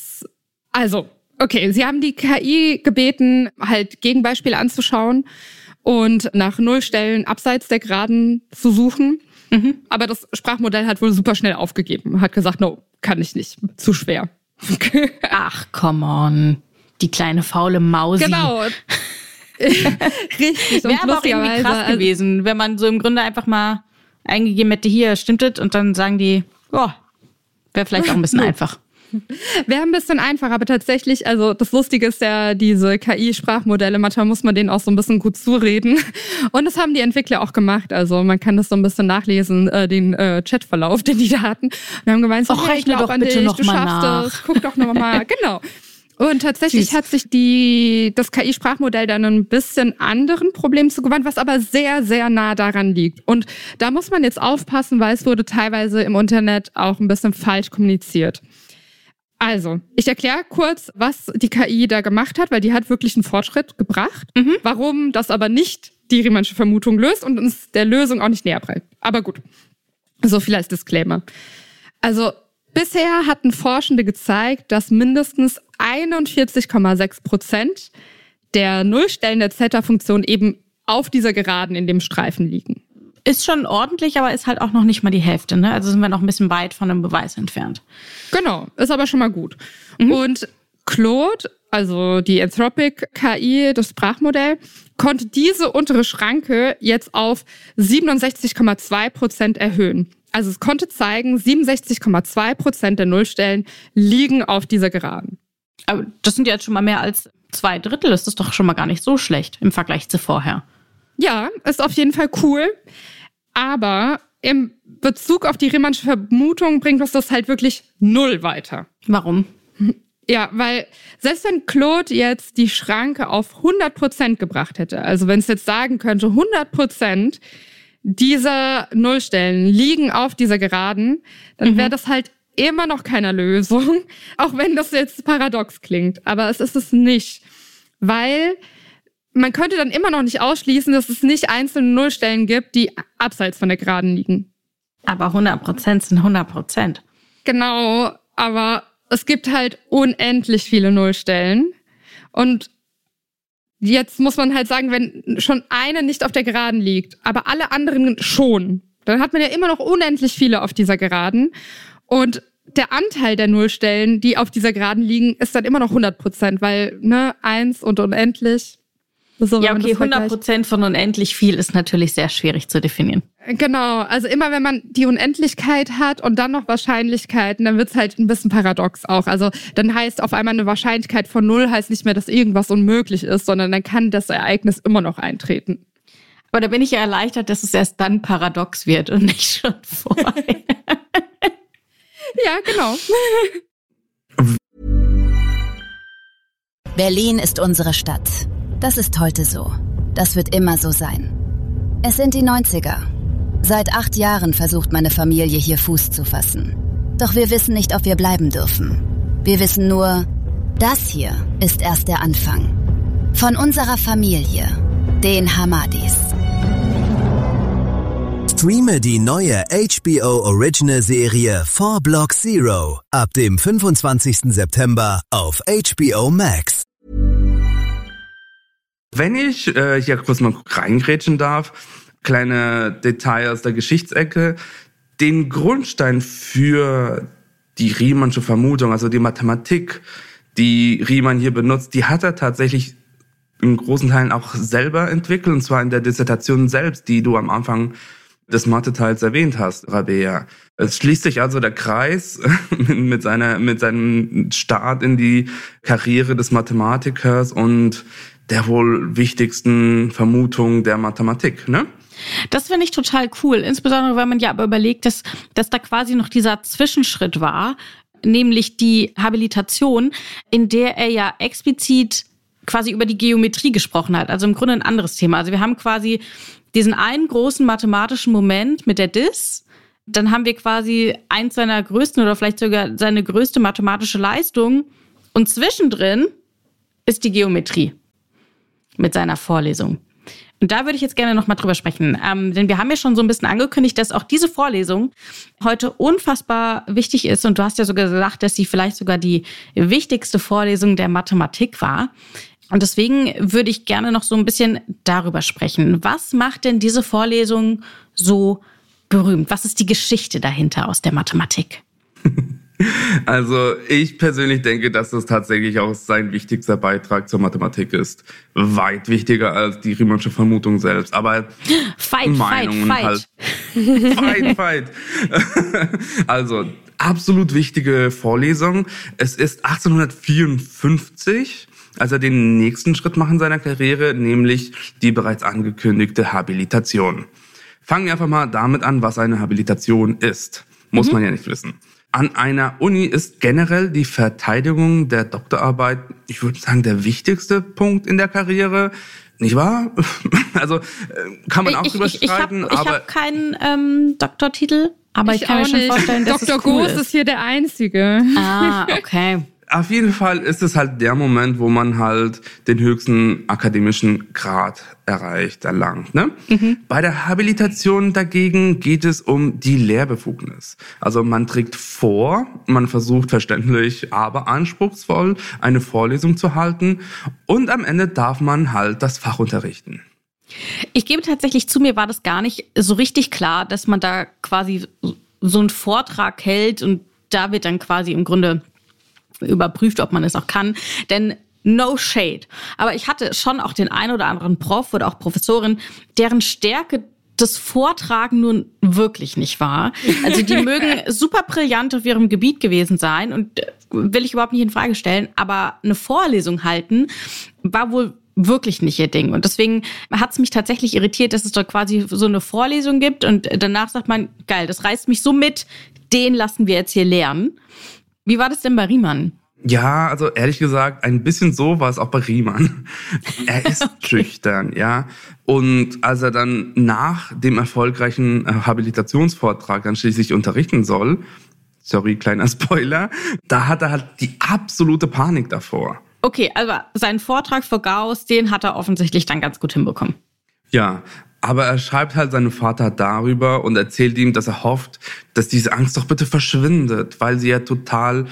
Sie haben die KI gebeten, halt Gegenbeispiele anzuschauen und nach Nullstellen abseits der Geraden zu suchen. Aber das Sprachmodell hat wohl super schnell aufgegeben. Hat gesagt, no, kann ich nicht. Zu schwer. Ach, come on. Die kleine faule Mausi. Genau. Richtig. Wäre aber auch irgendwie krass gewesen, wenn man so im Grunde einfach mal eingegeben hätte, hier, stimmt das? Und dann sagen die, wäre vielleicht auch ein bisschen einfach. Wäre ein bisschen einfach, aber tatsächlich, also das Lustige ist ja, diese KI-Sprachmodelle, manchmal muss man denen auch so ein bisschen gut zureden. Und das haben die Entwickler auch gemacht. Also man kann das so ein bisschen nachlesen, den Chatverlauf, den die da hatten. Und haben gemeint, so, rechne doch bitte noch mal nach. Guck doch noch mal, genau. Und tatsächlich hat sich das KI-Sprachmodell dann ein bisschen anderen Problemen zugewandt, was aber sehr, sehr nah daran liegt. Und da muss man jetzt aufpassen, weil es wurde teilweise im Internet auch ein bisschen falsch kommuniziert. Also, ich erkläre kurz, was die KI da gemacht hat, weil die hat wirklich einen Fortschritt gebracht. Warum das aber nicht die Riemannsche Vermutung löst und uns der Lösung auch nicht näher bringt. Aber gut, so viel als Disclaimer. Also, bisher hatten Forschende gezeigt, dass mindestens 41,6% der Nullstellen der Zeta-Funktion eben auf dieser Geraden in dem Streifen liegen. Ist schon ordentlich, aber ist halt auch noch nicht mal die Hälfte, ne? Also sind wir noch ein bisschen weit von einem Beweis entfernt. Genau, ist aber schon mal gut. Und Claude, also die Anthropic KI, das Sprachmodell, konnte diese untere Schranke jetzt auf 67,2% erhöhen. Also es konnte zeigen, 67,2% der Nullstellen liegen auf dieser Geraden. Aber das sind ja jetzt schon mal mehr als 2/3. Das ist doch schon mal gar nicht so schlecht im Vergleich zu vorher. Ja, ist auf jeden Fall cool. Aber im Bezug auf die Riemannsche Vermutung bringt uns das halt wirklich null weiter. Warum? Ja, weil selbst wenn Claude jetzt die Schranke auf 100% gebracht hätte, also wenn es jetzt sagen könnte, 100% dieser Nullstellen liegen auf dieser Geraden, dann wäre das halt immer noch keine Lösung, auch wenn das jetzt paradox klingt. Aber es ist es nicht, weil man könnte dann immer noch nicht ausschließen, dass es nicht einzelne Nullstellen gibt, die abseits von der Geraden liegen. Aber 100% sind 100%. Genau, aber es gibt halt unendlich viele Nullstellen. Und jetzt muss man halt sagen, wenn schon eine nicht auf der Geraden liegt, aber alle anderen schon, dann hat man ja immer noch unendlich viele auf dieser Geraden. Und der Anteil der Nullstellen, die auf dieser Geraden liegen, ist dann immer noch 100%, weil 1 und unendlich. So, ja, okay, 100% von unendlich viel ist natürlich sehr schwierig zu definieren. Genau, also immer wenn man die Unendlichkeit hat und dann noch Wahrscheinlichkeiten, dann wird's halt ein bisschen paradox auch. Also dann heißt auf einmal eine Wahrscheinlichkeit von 0 heißt nicht mehr, dass irgendwas unmöglich ist, sondern dann kann das Ereignis immer noch eintreten. Aber da bin ich ja erleichtert, dass es erst dann paradox wird und nicht schon vorher. Ja, genau. Berlin ist unsere Stadt. Das ist heute so. Das wird immer so sein. Es sind die 90er. Seit 8 Jahren versucht meine Familie hier Fuß zu fassen. Doch wir wissen nicht, ob wir bleiben dürfen. Wir wissen nur, das hier ist erst der Anfang. Von unserer Familie, den Hamadis. Streame die neue HBO Original Serie 4 Block Zero ab dem 25. September auf HBO Max. Wenn ich hier kurz mal reingrätschen darf, kleine Detail aus der Geschichtsecke, den Grundstein für die Riemannsche Vermutung, also die Mathematik, die Riemann hier benutzt, die hat er tatsächlich in großen Teilen auch selber entwickelt, und zwar in der Dissertation selbst, die du am Anfang des Mathe-Teils erwähnt hast, Rabea. Es schließt sich also der Kreis mit seinem Start in die Karriere des Mathematikers und der wohl wichtigsten Vermutung der Mathematik, ne? Das finde ich total cool, insbesondere wenn man ja aber überlegt, dass da quasi noch dieser Zwischenschritt war, nämlich die Habilitation, in der er ja explizit quasi über die Geometrie gesprochen hat, also im Grunde ein anderes Thema. Also wir haben quasi diesen einen großen mathematischen Moment mit der Dis, dann haben wir quasi eins seiner größten oder vielleicht sogar seine größte mathematische Leistung und zwischendrin ist die Geometrie mit seiner Vorlesung. Und da würde ich jetzt gerne nochmal drüber sprechen, denn wir haben ja schon so ein bisschen angekündigt, dass auch diese Vorlesung heute unfassbar wichtig ist und du hast ja sogar gesagt, dass sie vielleicht sogar die wichtigste Vorlesung der Mathematik war. Und deswegen würde ich gerne noch so ein bisschen darüber sprechen. Was macht denn diese Vorlesung so berühmt? Was ist die Geschichte dahinter aus der Mathematik? Also ich persönlich denke, dass das tatsächlich auch sein wichtigster Beitrag zur Mathematik ist. Weit wichtiger als die Riemannsche Vermutung selbst. Aber Meinungen halt. Fight. Also absolut wichtige Vorlesung. Es ist 1854, als er den nächsten Schritt macht in seiner Karriere, nämlich die bereits angekündigte Habilitation. Fangen wir einfach mal damit an, was eine Habilitation ist. Muss man ja nicht wissen. An einer Uni ist generell die Verteidigung der Doktorarbeit, ich würde sagen, der wichtigste Punkt in der Karriere. Nicht wahr? Also kann man auch drüber streiten. Ich habe keinen Doktortitel, aber ich kann mir schon vorstellen, dass Dr. es cool Goos ist hier der Einzige. Ah, okay. Auf jeden Fall ist es halt der Moment, wo man halt den höchsten akademischen Grad erlangt. Ne? Bei der Habilitation dagegen geht es um die Lehrbefugnis. Also man trägt vor, man versucht verständlich, aber anspruchsvoll eine Vorlesung zu halten und am Ende darf man halt das Fach unterrichten. Ich gebe tatsächlich zu, mir war das gar nicht so richtig klar, dass man da quasi so einen Vortrag hält und da wird dann quasi im Grunde überprüft, ob man es auch kann, denn no shade. Aber ich hatte schon auch den einen oder anderen Prof oder auch Professorin, deren Stärke das Vortragen nun wirklich nicht war. Also die mögen super brillant auf ihrem Gebiet gewesen sein und will ich überhaupt nicht in Frage stellen, aber eine Vorlesung halten war wohl wirklich nicht ihr Ding. Und deswegen hat es mich tatsächlich irritiert, dass es dort quasi so eine Vorlesung gibt und danach sagt man, geil, das reißt mich so mit, den lassen wir jetzt hier lernen. Wie war das denn bei Riemann? Ja, also ehrlich gesagt, ein bisschen so war es auch bei Riemann. Er ist schüchtern, ja. Und als er dann nach dem erfolgreichen Habilitationsvortrag dann schließlich unterrichten soll, sorry, kleiner Spoiler, da hat er halt die absolute Panik davor. Okay, also seinen Vortrag vor Gauss, den hat er offensichtlich dann ganz gut hinbekommen. Ja, aber er schreibt halt seinem Vater darüber und erzählt ihm, dass er hofft, dass diese Angst doch bitte verschwindet, weil sie total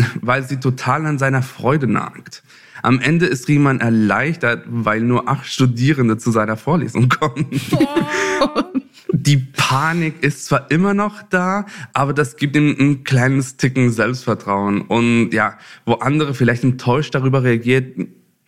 an seiner Freude nagt. Am Ende ist Riemann erleichtert, weil nur 8 Studierende zu seiner Vorlesung kommen. Oh. Die Panik ist zwar immer noch da, aber das gibt ihm ein kleines Ticken Selbstvertrauen. Und ja, wo andere vielleicht enttäuscht darüber reagieren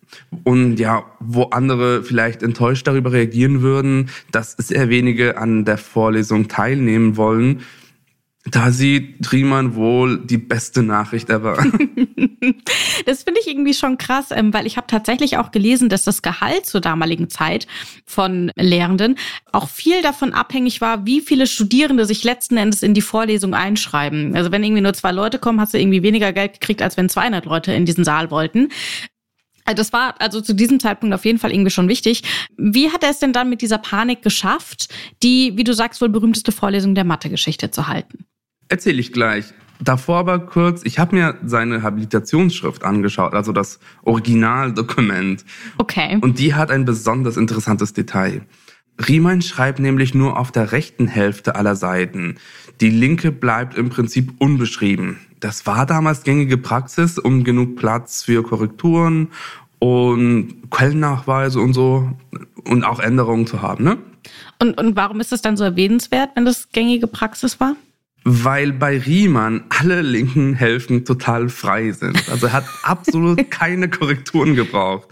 würden, dass sehr wenige an der Vorlesung teilnehmen wollen, da sieht Riemann wohl die beste Nachricht ever. Das finde ich irgendwie schon krass, weil ich habe tatsächlich auch gelesen, dass das Gehalt zur damaligen Zeit von Lehrenden auch viel davon abhängig war, wie viele Studierende sich letzten Endes in die Vorlesung einschreiben. Also wenn irgendwie nur 2 Leute kommen, hast du irgendwie weniger Geld gekriegt, als wenn 200 Leute in diesen Saal wollten. Das war also zu diesem Zeitpunkt auf jeden Fall irgendwie schon wichtig. Wie hat er es denn dann mit dieser Panik geschafft, die, wie du sagst, wohl berühmteste Vorlesung der Mathegeschichte zu halten? Erzähle ich gleich. Davor aber kurz, ich habe mir seine Habilitationsschrift angeschaut, also das Originaldokument. Okay. Und die hat ein besonders interessantes Detail. Riemann schreibt nämlich nur auf der rechten Hälfte aller Seiten. Die linke bleibt im Prinzip unbeschrieben. Das war damals gängige Praxis, um genug Platz für Korrekturen und Quellennachweise und so und auch Änderungen zu haben, ne? Und warum ist das dann so erwähnenswert, wenn das gängige Praxis war? Weil bei Riemann alle linken Hälften total frei sind. Also er hat absolut keine Korrekturen gebraucht.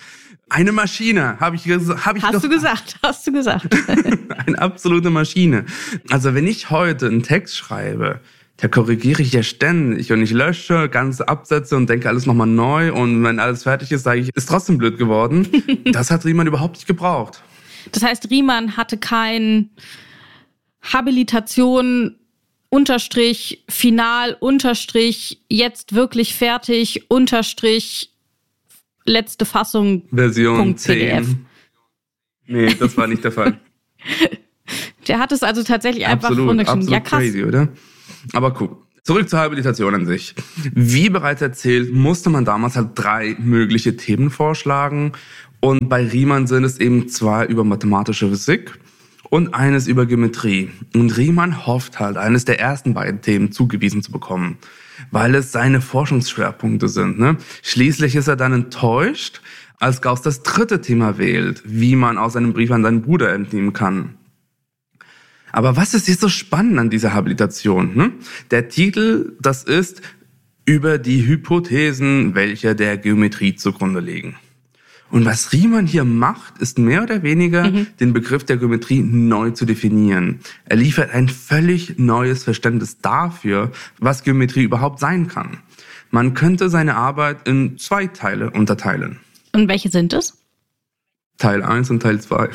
Eine Maschine, Hast du gesagt. Eine absolute Maschine. Also wenn ich heute einen Text schreibe, da korrigiere ich ja ständig und ich lösche ganze Absätze und denke alles nochmal neu und wenn alles fertig ist, sage ich, ist trotzdem blöd geworden. Das hat Riemann überhaupt nicht gebraucht. Das heißt, Riemann hatte kein Habilitation _ final _ jetzt wirklich fertig _ letzte Fassung Version .pdf. 10. Nee, das war nicht der Fall. Der hat es also tatsächlich einfach runtergeschrieben. Absolut Ja, krass. crazy, oder? Aber cool. Zurück zur Habilitation an sich. Wie bereits erzählt, musste man damals halt 3 mögliche Themen vorschlagen. Und bei Riemann sind es eben 2 über mathematische Physik und eines über Geometrie. Und Riemann hofft halt, eines der ersten beiden Themen zugewiesen zu bekommen, weil es seine Forschungsschwerpunkte sind. Ne? Schließlich ist er dann enttäuscht, als Gauss das 3. Thema wählt, wie man aus einem Brief an seinen Bruder entnehmen kann. Aber was ist jetzt so spannend an dieser Habilitation? Ne? Der Titel, das ist über die Hypothesen, welche der Geometrie zugrunde liegen. Und was Riemann hier macht, ist mehr oder weniger den Begriff der Geometrie neu zu definieren. Er liefert ein völlig neues Verständnis dafür, was Geometrie überhaupt sein kann. Man könnte seine Arbeit in 2 Teile unterteilen. Und welche sind es? Teil 1 und Teil 2.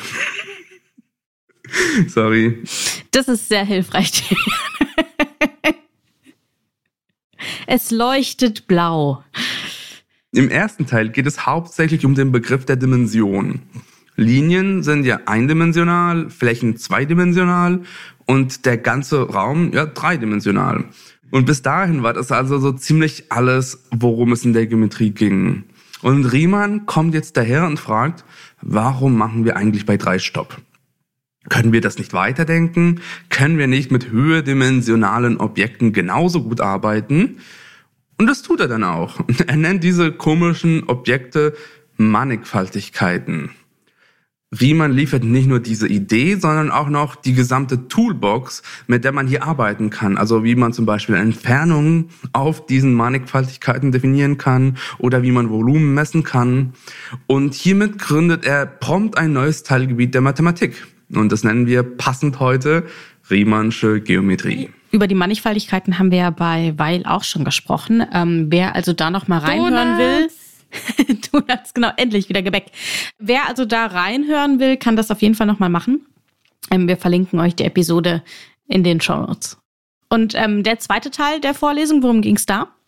Sorry. Das ist sehr hilfreich. Es leuchtet blau. Im ersten Teil geht es hauptsächlich um den Begriff der Dimension. Linien sind ja eindimensional, Flächen zweidimensional und der ganze Raum ja dreidimensional. Und bis dahin war das also so ziemlich alles, worum es in der Geometrie ging. Und Riemann kommt jetzt daher und fragt, warum machen wir eigentlich bei 3 Stopp? Können wir das nicht weiterdenken? Können wir nicht mit höherdimensionalen Objekten genauso gut arbeiten? Und das tut er dann auch. Er nennt diese komischen Objekte Mannigfaltigkeiten. Riemann liefert nicht nur diese Idee, sondern auch noch die gesamte Toolbox, mit der man hier arbeiten kann. Also wie man zum Beispiel Entfernungen auf diesen Mannigfaltigkeiten definieren kann oder wie man Volumen messen kann. Und hiermit gründet er prompt ein neues Teilgebiet der Mathematik. Und das nennen wir passend heute Riemannsche Geometrie. Über die Mannigfaltigkeiten haben wir ja bei Weil auch schon gesprochen. Wer also da noch mal reinhören will, Donuts, genau, endlich wieder Gebäck. Wer also da reinhören will, kann das auf jeden Fall noch mal machen. Wir verlinken euch die Episode in den Shownotes. Und der zweite Teil der Vorlesung, worum ging es da?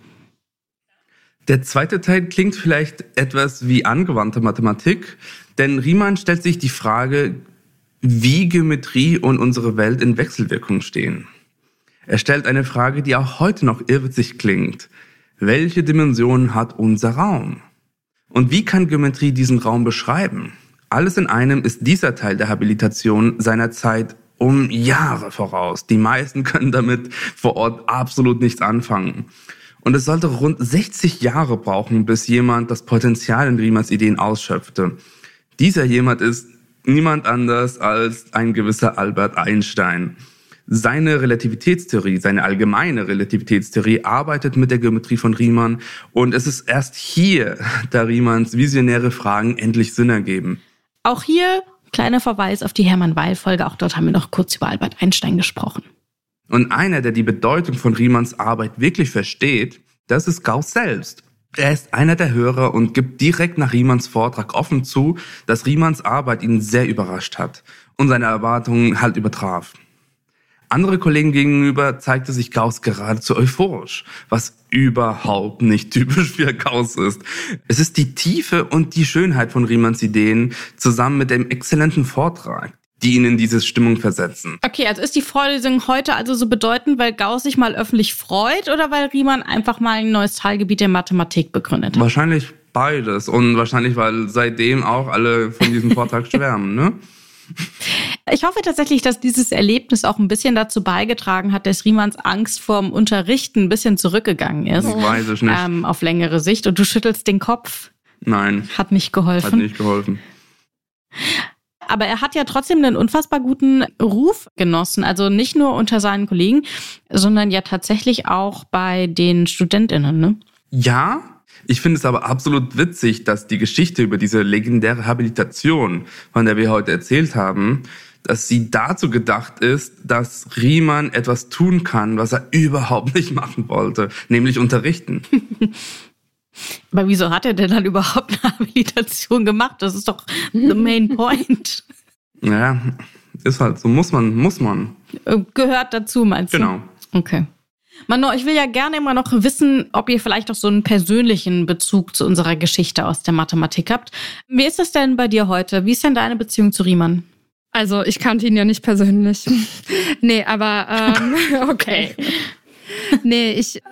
Der zweite Teil klingt vielleicht etwas wie angewandte Mathematik, denn Riemann stellt sich die Frage, wie Geometrie und unsere Welt in Wechselwirkung stehen. Er stellt eine Frage, die auch heute noch irrwitzig klingt. Welche Dimensionen hat unser Raum? Und wie kann Geometrie diesen Raum beschreiben? Alles in einem ist dieser Teil der Habilitation seiner Zeit um Jahre voraus. Die meisten können damit vor Ort absolut nichts anfangen. Und es sollte rund 60 Jahre brauchen, bis jemand das Potenzial in Riemanns Ideen ausschöpfte. Dieser jemand ist niemand anders als ein gewisser Albert Einstein. Seine Relativitätstheorie, seine allgemeine Relativitätstheorie arbeitet mit der Geometrie von Riemann und es ist erst hier, da Riemanns visionäre Fragen endlich Sinn ergeben. Auch hier kleiner Verweis auf die Hermann-Weil-Folge, auch dort haben wir noch kurz über Albert Einstein gesprochen. Und einer, der die Bedeutung von Riemanns Arbeit wirklich versteht, das ist Gauss selbst. Er ist einer der Hörer und gibt direkt nach Riemanns Vortrag offen zu, dass Riemanns Arbeit ihn sehr überrascht hat und seine Erwartungen halt übertraf. Andere Kollegen gegenüber zeigte sich Gauss geradezu euphorisch, was überhaupt nicht typisch für Gauss ist. Es ist die Tiefe und die Schönheit von Riemanns Ideen zusammen mit dem exzellenten Vortrag, die ihn in diese Stimmung versetzen. Okay, also ist die Vorlesung heute also so bedeutend, weil Gauss sich mal öffentlich freut oder weil Riemann einfach mal ein neues Teilgebiet der Mathematik begründet hat? Wahrscheinlich beides und wahrscheinlich, weil seitdem auch alle von diesem Vortrag schwärmen, ne? Ich hoffe tatsächlich, dass dieses Erlebnis auch ein bisschen dazu beigetragen hat, dass Riemanns Angst vorm Unterrichten ein bisschen zurückgegangen ist. Weiß ich nicht. Auf längere Sicht. Und du schüttelst den Kopf. Nein. Hat nicht geholfen. Hat nicht geholfen. Aber er hat ja trotzdem einen unfassbar guten Ruf genossen. Also nicht nur unter seinen Kollegen, sondern ja tatsächlich auch bei den StudentInnen, ne? Ja, Ich finde es aber absolut witzig, dass die Geschichte über diese legendäre Habilitation, von der wir heute erzählt haben, dass sie dazu gedacht ist, dass Riemann etwas tun kann, was er überhaupt nicht machen wollte, nämlich unterrichten. Aber wieso hat er denn dann überhaupt eine Habilitation gemacht? Das ist doch the main point. Ja, ist halt so, muss man. Gehört dazu, meinst du? Genau. Okay. Manon, ich will ja gerne immer noch wissen, ob ihr vielleicht auch so einen persönlichen Bezug zu unserer Geschichte aus der Mathematik habt. Wie ist das denn bei dir heute? Wie ist denn deine Beziehung zu Riemann? Also ich kannte ihn ja nicht persönlich. Nee, aber okay. Nee,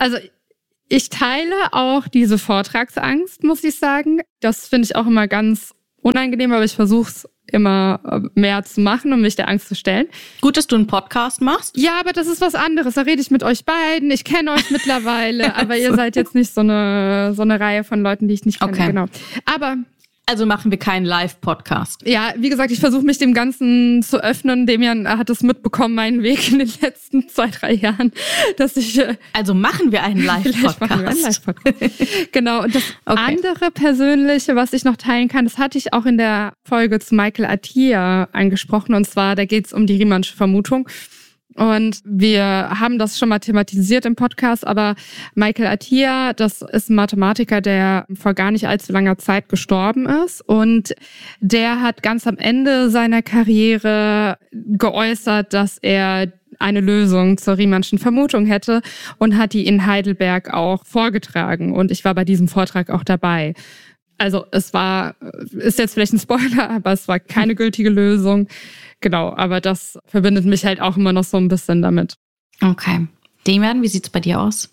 ich teile auch diese Vortragsangst, muss ich sagen. Das finde ich auch immer ganz unangenehm, aber ich versuche es immer mehr zu machen, um mich der Angst zu stellen. Gut, dass du einen Podcast machst. Ja, aber das ist was anderes. Da rede ich mit euch beiden. Ich kenne euch mittlerweile, aber ihr seid jetzt nicht so eine Reihe von Leuten, die ich nicht kenne. Okay. Genau. Aber also machen wir keinen Live-Podcast. ja, wie gesagt, ich versuche mich dem Ganzen zu öffnen. Demian hat es mitbekommen, meinen Weg in den letzten 2-3 Jahren, dass ich... Also machen wir einen Vielleicht machen wir einen Live-Podcast. Genau. Und das andere Persönliche, was ich noch teilen kann, das hatte ich auch in der Folge zu Michael Atiyah angesprochen. Und zwar, da geht es um die Riemannsche Vermutung. Und wir haben das schon mal thematisiert im Podcast, aber Michael Atiyah, das ist ein Mathematiker, der vor gar nicht allzu langer Zeit gestorben ist. Und der hat ganz am Ende seiner Karriere geäußert, dass er eine Lösung zur Riemannschen Vermutung hätte und hat die in Heidelberg auch vorgetragen. Und ich war bei diesem Vortrag auch dabei. Also ist jetzt vielleicht ein Spoiler, aber es war keine gültige Lösung. Genau, aber das verbindet mich halt auch immer noch so ein bisschen damit. Okay. Demian, wie sieht's bei dir aus?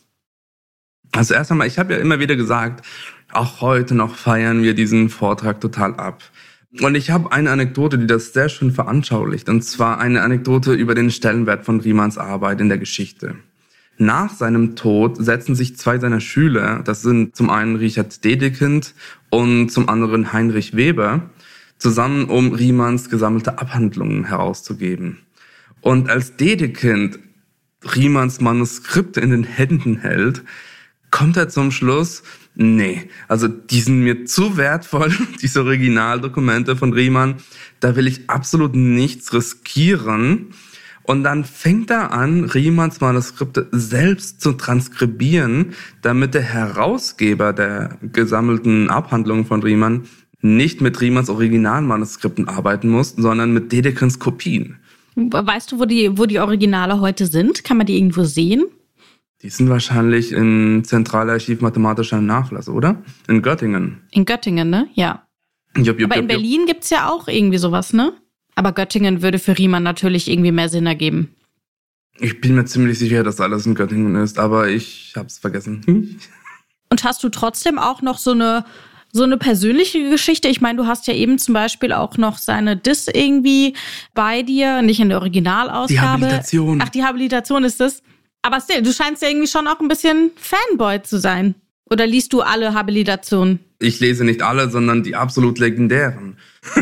Also erst einmal, ich habe ja immer wieder gesagt, auch heute noch feiern wir diesen Vortrag total ab. Und ich habe eine Anekdote, die das sehr schön veranschaulicht. Und zwar eine Anekdote über den Stellenwert von Riemanns Arbeit in der Geschichte. Nach seinem Tod setzen sich 2 seiner Schüler, das sind zum einen Richard Dedekind und zum anderen Heinrich Weber, zusammen, um Riemanns gesammelte Abhandlungen herauszugeben. Und als Dedekind Riemanns Manuskripte in den Händen hält, kommt er zum Schluss, nee, also die sind mir zu wertvoll, diese Originaldokumente von Riemann, da will ich absolut nichts riskieren. Und dann fängt er an, Riemanns Manuskripte selbst zu transkribieren, damit der Herausgeber der gesammelten Abhandlungen von Riemann nicht mit Riemanns Originalmanuskripten arbeiten muss, sondern mit Dedekins Kopien. Weißt du, wo die Originale heute sind? Kann man die irgendwo sehen? Die sind wahrscheinlich im Zentralarchiv Mathematischer Nachlass, oder? In Göttingen. In Göttingen, ne? Ja. Aber in Berlin gibt's ja auch irgendwie sowas, ne? Aber Göttingen würde für Riemann natürlich irgendwie mehr Sinn ergeben. Ich bin mir ziemlich sicher, dass alles in Göttingen ist, aber ich hab's vergessen. Und hast du trotzdem auch noch so eine persönliche Geschichte? Ich meine, du hast ja eben zum Beispiel auch noch seine Diss irgendwie bei dir, nicht in der Originalausgabe. Die Habilitation. Ach, die Habilitation ist das. Aber still, du scheinst ja irgendwie schon auch ein bisschen Fanboy zu sein. Oder liest du alle Habilitationen? Ich lese nicht alle, sondern die absolut legendären.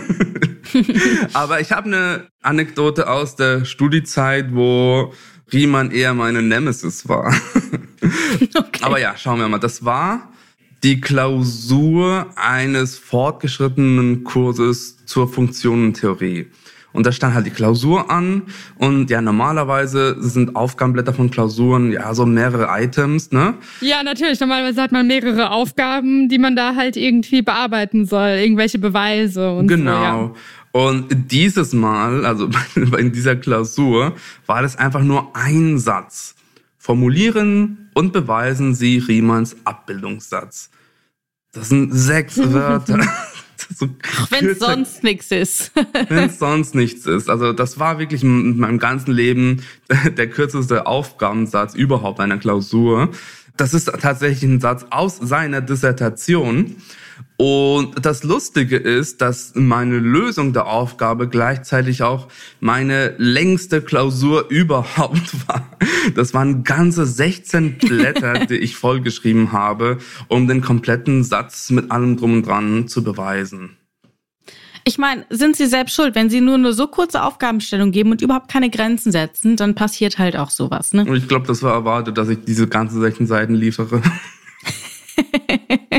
Aber ich habe eine Anekdote aus der Studiezeit, wo Riemann eher meine Nemesis war. Okay. Aber ja, schauen wir mal. Das war die Klausur eines fortgeschrittenen Kurses zur Funktionentheorie. Und da stand halt die Klausur an und ja, normalerweise sind Aufgabenblätter von Klausuren ja so mehrere Items, ne? Ja, natürlich. Normalerweise hat man mehrere Aufgaben, die man da halt irgendwie bearbeiten soll, irgendwelche Beweise und genau. So, ja. Und dieses Mal, also in dieser Klausur, war das einfach nur ein Satz. Formulieren und beweisen Sie Riemanns Abbildungssatz. Das sind 6 Wörter. So wenn es sonst nichts ist. Wenn es sonst nichts ist. Also das war wirklich in meinem ganzen Leben der kürzeste Aufgabensatz überhaupt einer Klausur. Das ist tatsächlich ein Satz aus seiner Dissertation. Und das Lustige ist, dass meine Lösung der Aufgabe gleichzeitig auch meine längste Klausur überhaupt war. Das waren ganze 16 Blätter, die ich vollgeschrieben habe, um den kompletten Satz mit allem drum und dran zu beweisen. Ich meine, sind Sie selbst schuld? Wenn Sie nur eine so kurze Aufgabenstellung geben und überhaupt keine Grenzen setzen, dann passiert halt auch sowas, ne? Und ich glaube, das war erwartet, dass ich diese ganzen 16 Seiten liefere.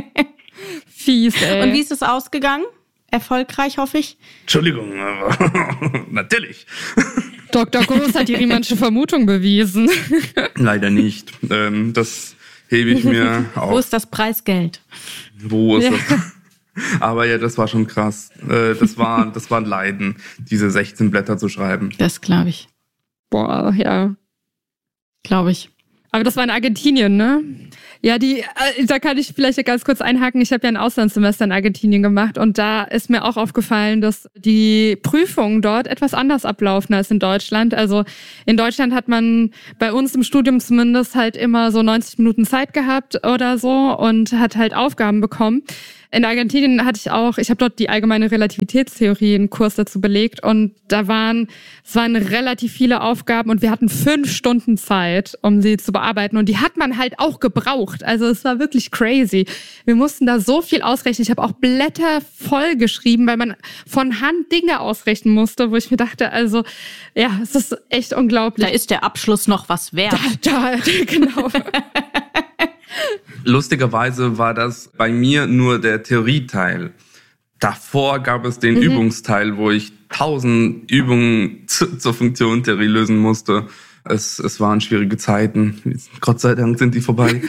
Fies, ey. Und wie ist es ausgegangen? Erfolgreich, hoffe ich? Entschuldigung, aber natürlich. Dr. Groß hat die Riemannsche Vermutung bewiesen. Leider nicht. Das hebe ich mir auf. Wo ist das Preisgeld? Wo ist das? Aber ja, das war schon krass. Das war ein Leiden, diese 16 Blätter zu schreiben. Das glaube ich. Boah, ja. Glaube ich. Aber das war in Argentinien, ne? Ja, da kann ich vielleicht ganz kurz einhaken. Ich habe ja ein Auslandssemester in Argentinien gemacht und da ist mir auch aufgefallen, dass die Prüfungen dort etwas anders ablaufen als in Deutschland. Also in Deutschland hat man bei uns im Studium zumindest halt immer so 90 Minuten Zeit gehabt oder so und hat halt Aufgaben bekommen. In Argentinien ich habe dort die allgemeine Relativitätstheorie einen Kurs dazu belegt und es waren relativ viele Aufgaben und wir hatten 5 Stunden Zeit, um sie zu bearbeiten und die hat man halt auch gebraucht. Also es war wirklich crazy. Wir mussten da so viel ausrechnen. Ich habe auch Blätter voll geschrieben, weil man von Hand Dinge ausrechnen musste, wo ich mir dachte, also ja, es ist echt unglaublich. Da ist der Abschluss noch was wert. Genau. Lustigerweise war das bei mir nur der Theorieteil. Davor gab es den Übungsteil, wo ich 1000 Übungen zur Funktionentheorie lösen musste. Es waren schwierige Zeiten. Gott sei Dank sind die vorbei.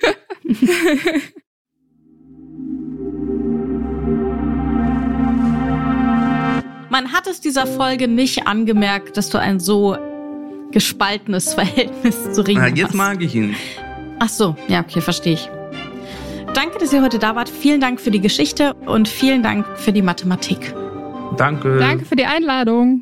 Man hat es dieser Folge nicht angemerkt, dass du ein so gespaltenes Verhältnis zu Ringen hast. Jetzt mag ich ihn. Ach so, ja, okay, verstehe ich. Danke, dass ihr heute da wart. Vielen Dank für die Geschichte und vielen Dank für die Mathematik. Danke. Danke für die Einladung.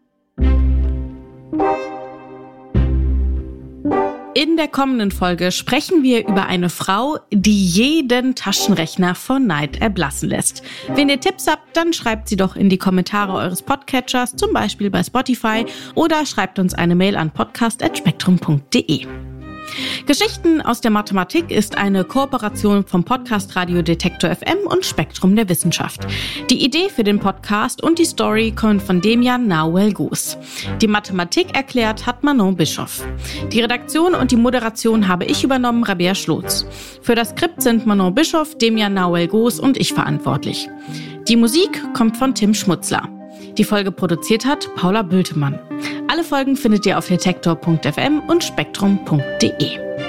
In der kommenden Folge sprechen wir über eine Frau, die jeden Taschenrechner vor Neid erblassen lässt. Wenn ihr Tipps habt, dann schreibt sie doch in die Kommentare eures Podcatchers, zum Beispiel bei Spotify, oder schreibt uns eine Mail an podcast@spektrum.de. Geschichten aus der Mathematik ist eine Kooperation vom Podcast Radio Detektor FM und Spektrum der Wissenschaft. Die Idee für den Podcast und die Story kommen von Demian Nauel-Goos. Die Mathematik erklärt hat Manon Bischoff. Die Redaktion und die Moderation habe ich übernommen, Rabea Schlotz. Für das Skript sind Manon Bischoff, Demian Nauel-Goos und ich verantwortlich. Die Musik kommt von Tim Schmutzler. Die Folge produziert hat Paula Bültemann. Alle Folgen findet ihr auf detektor.fm und spektrum.de.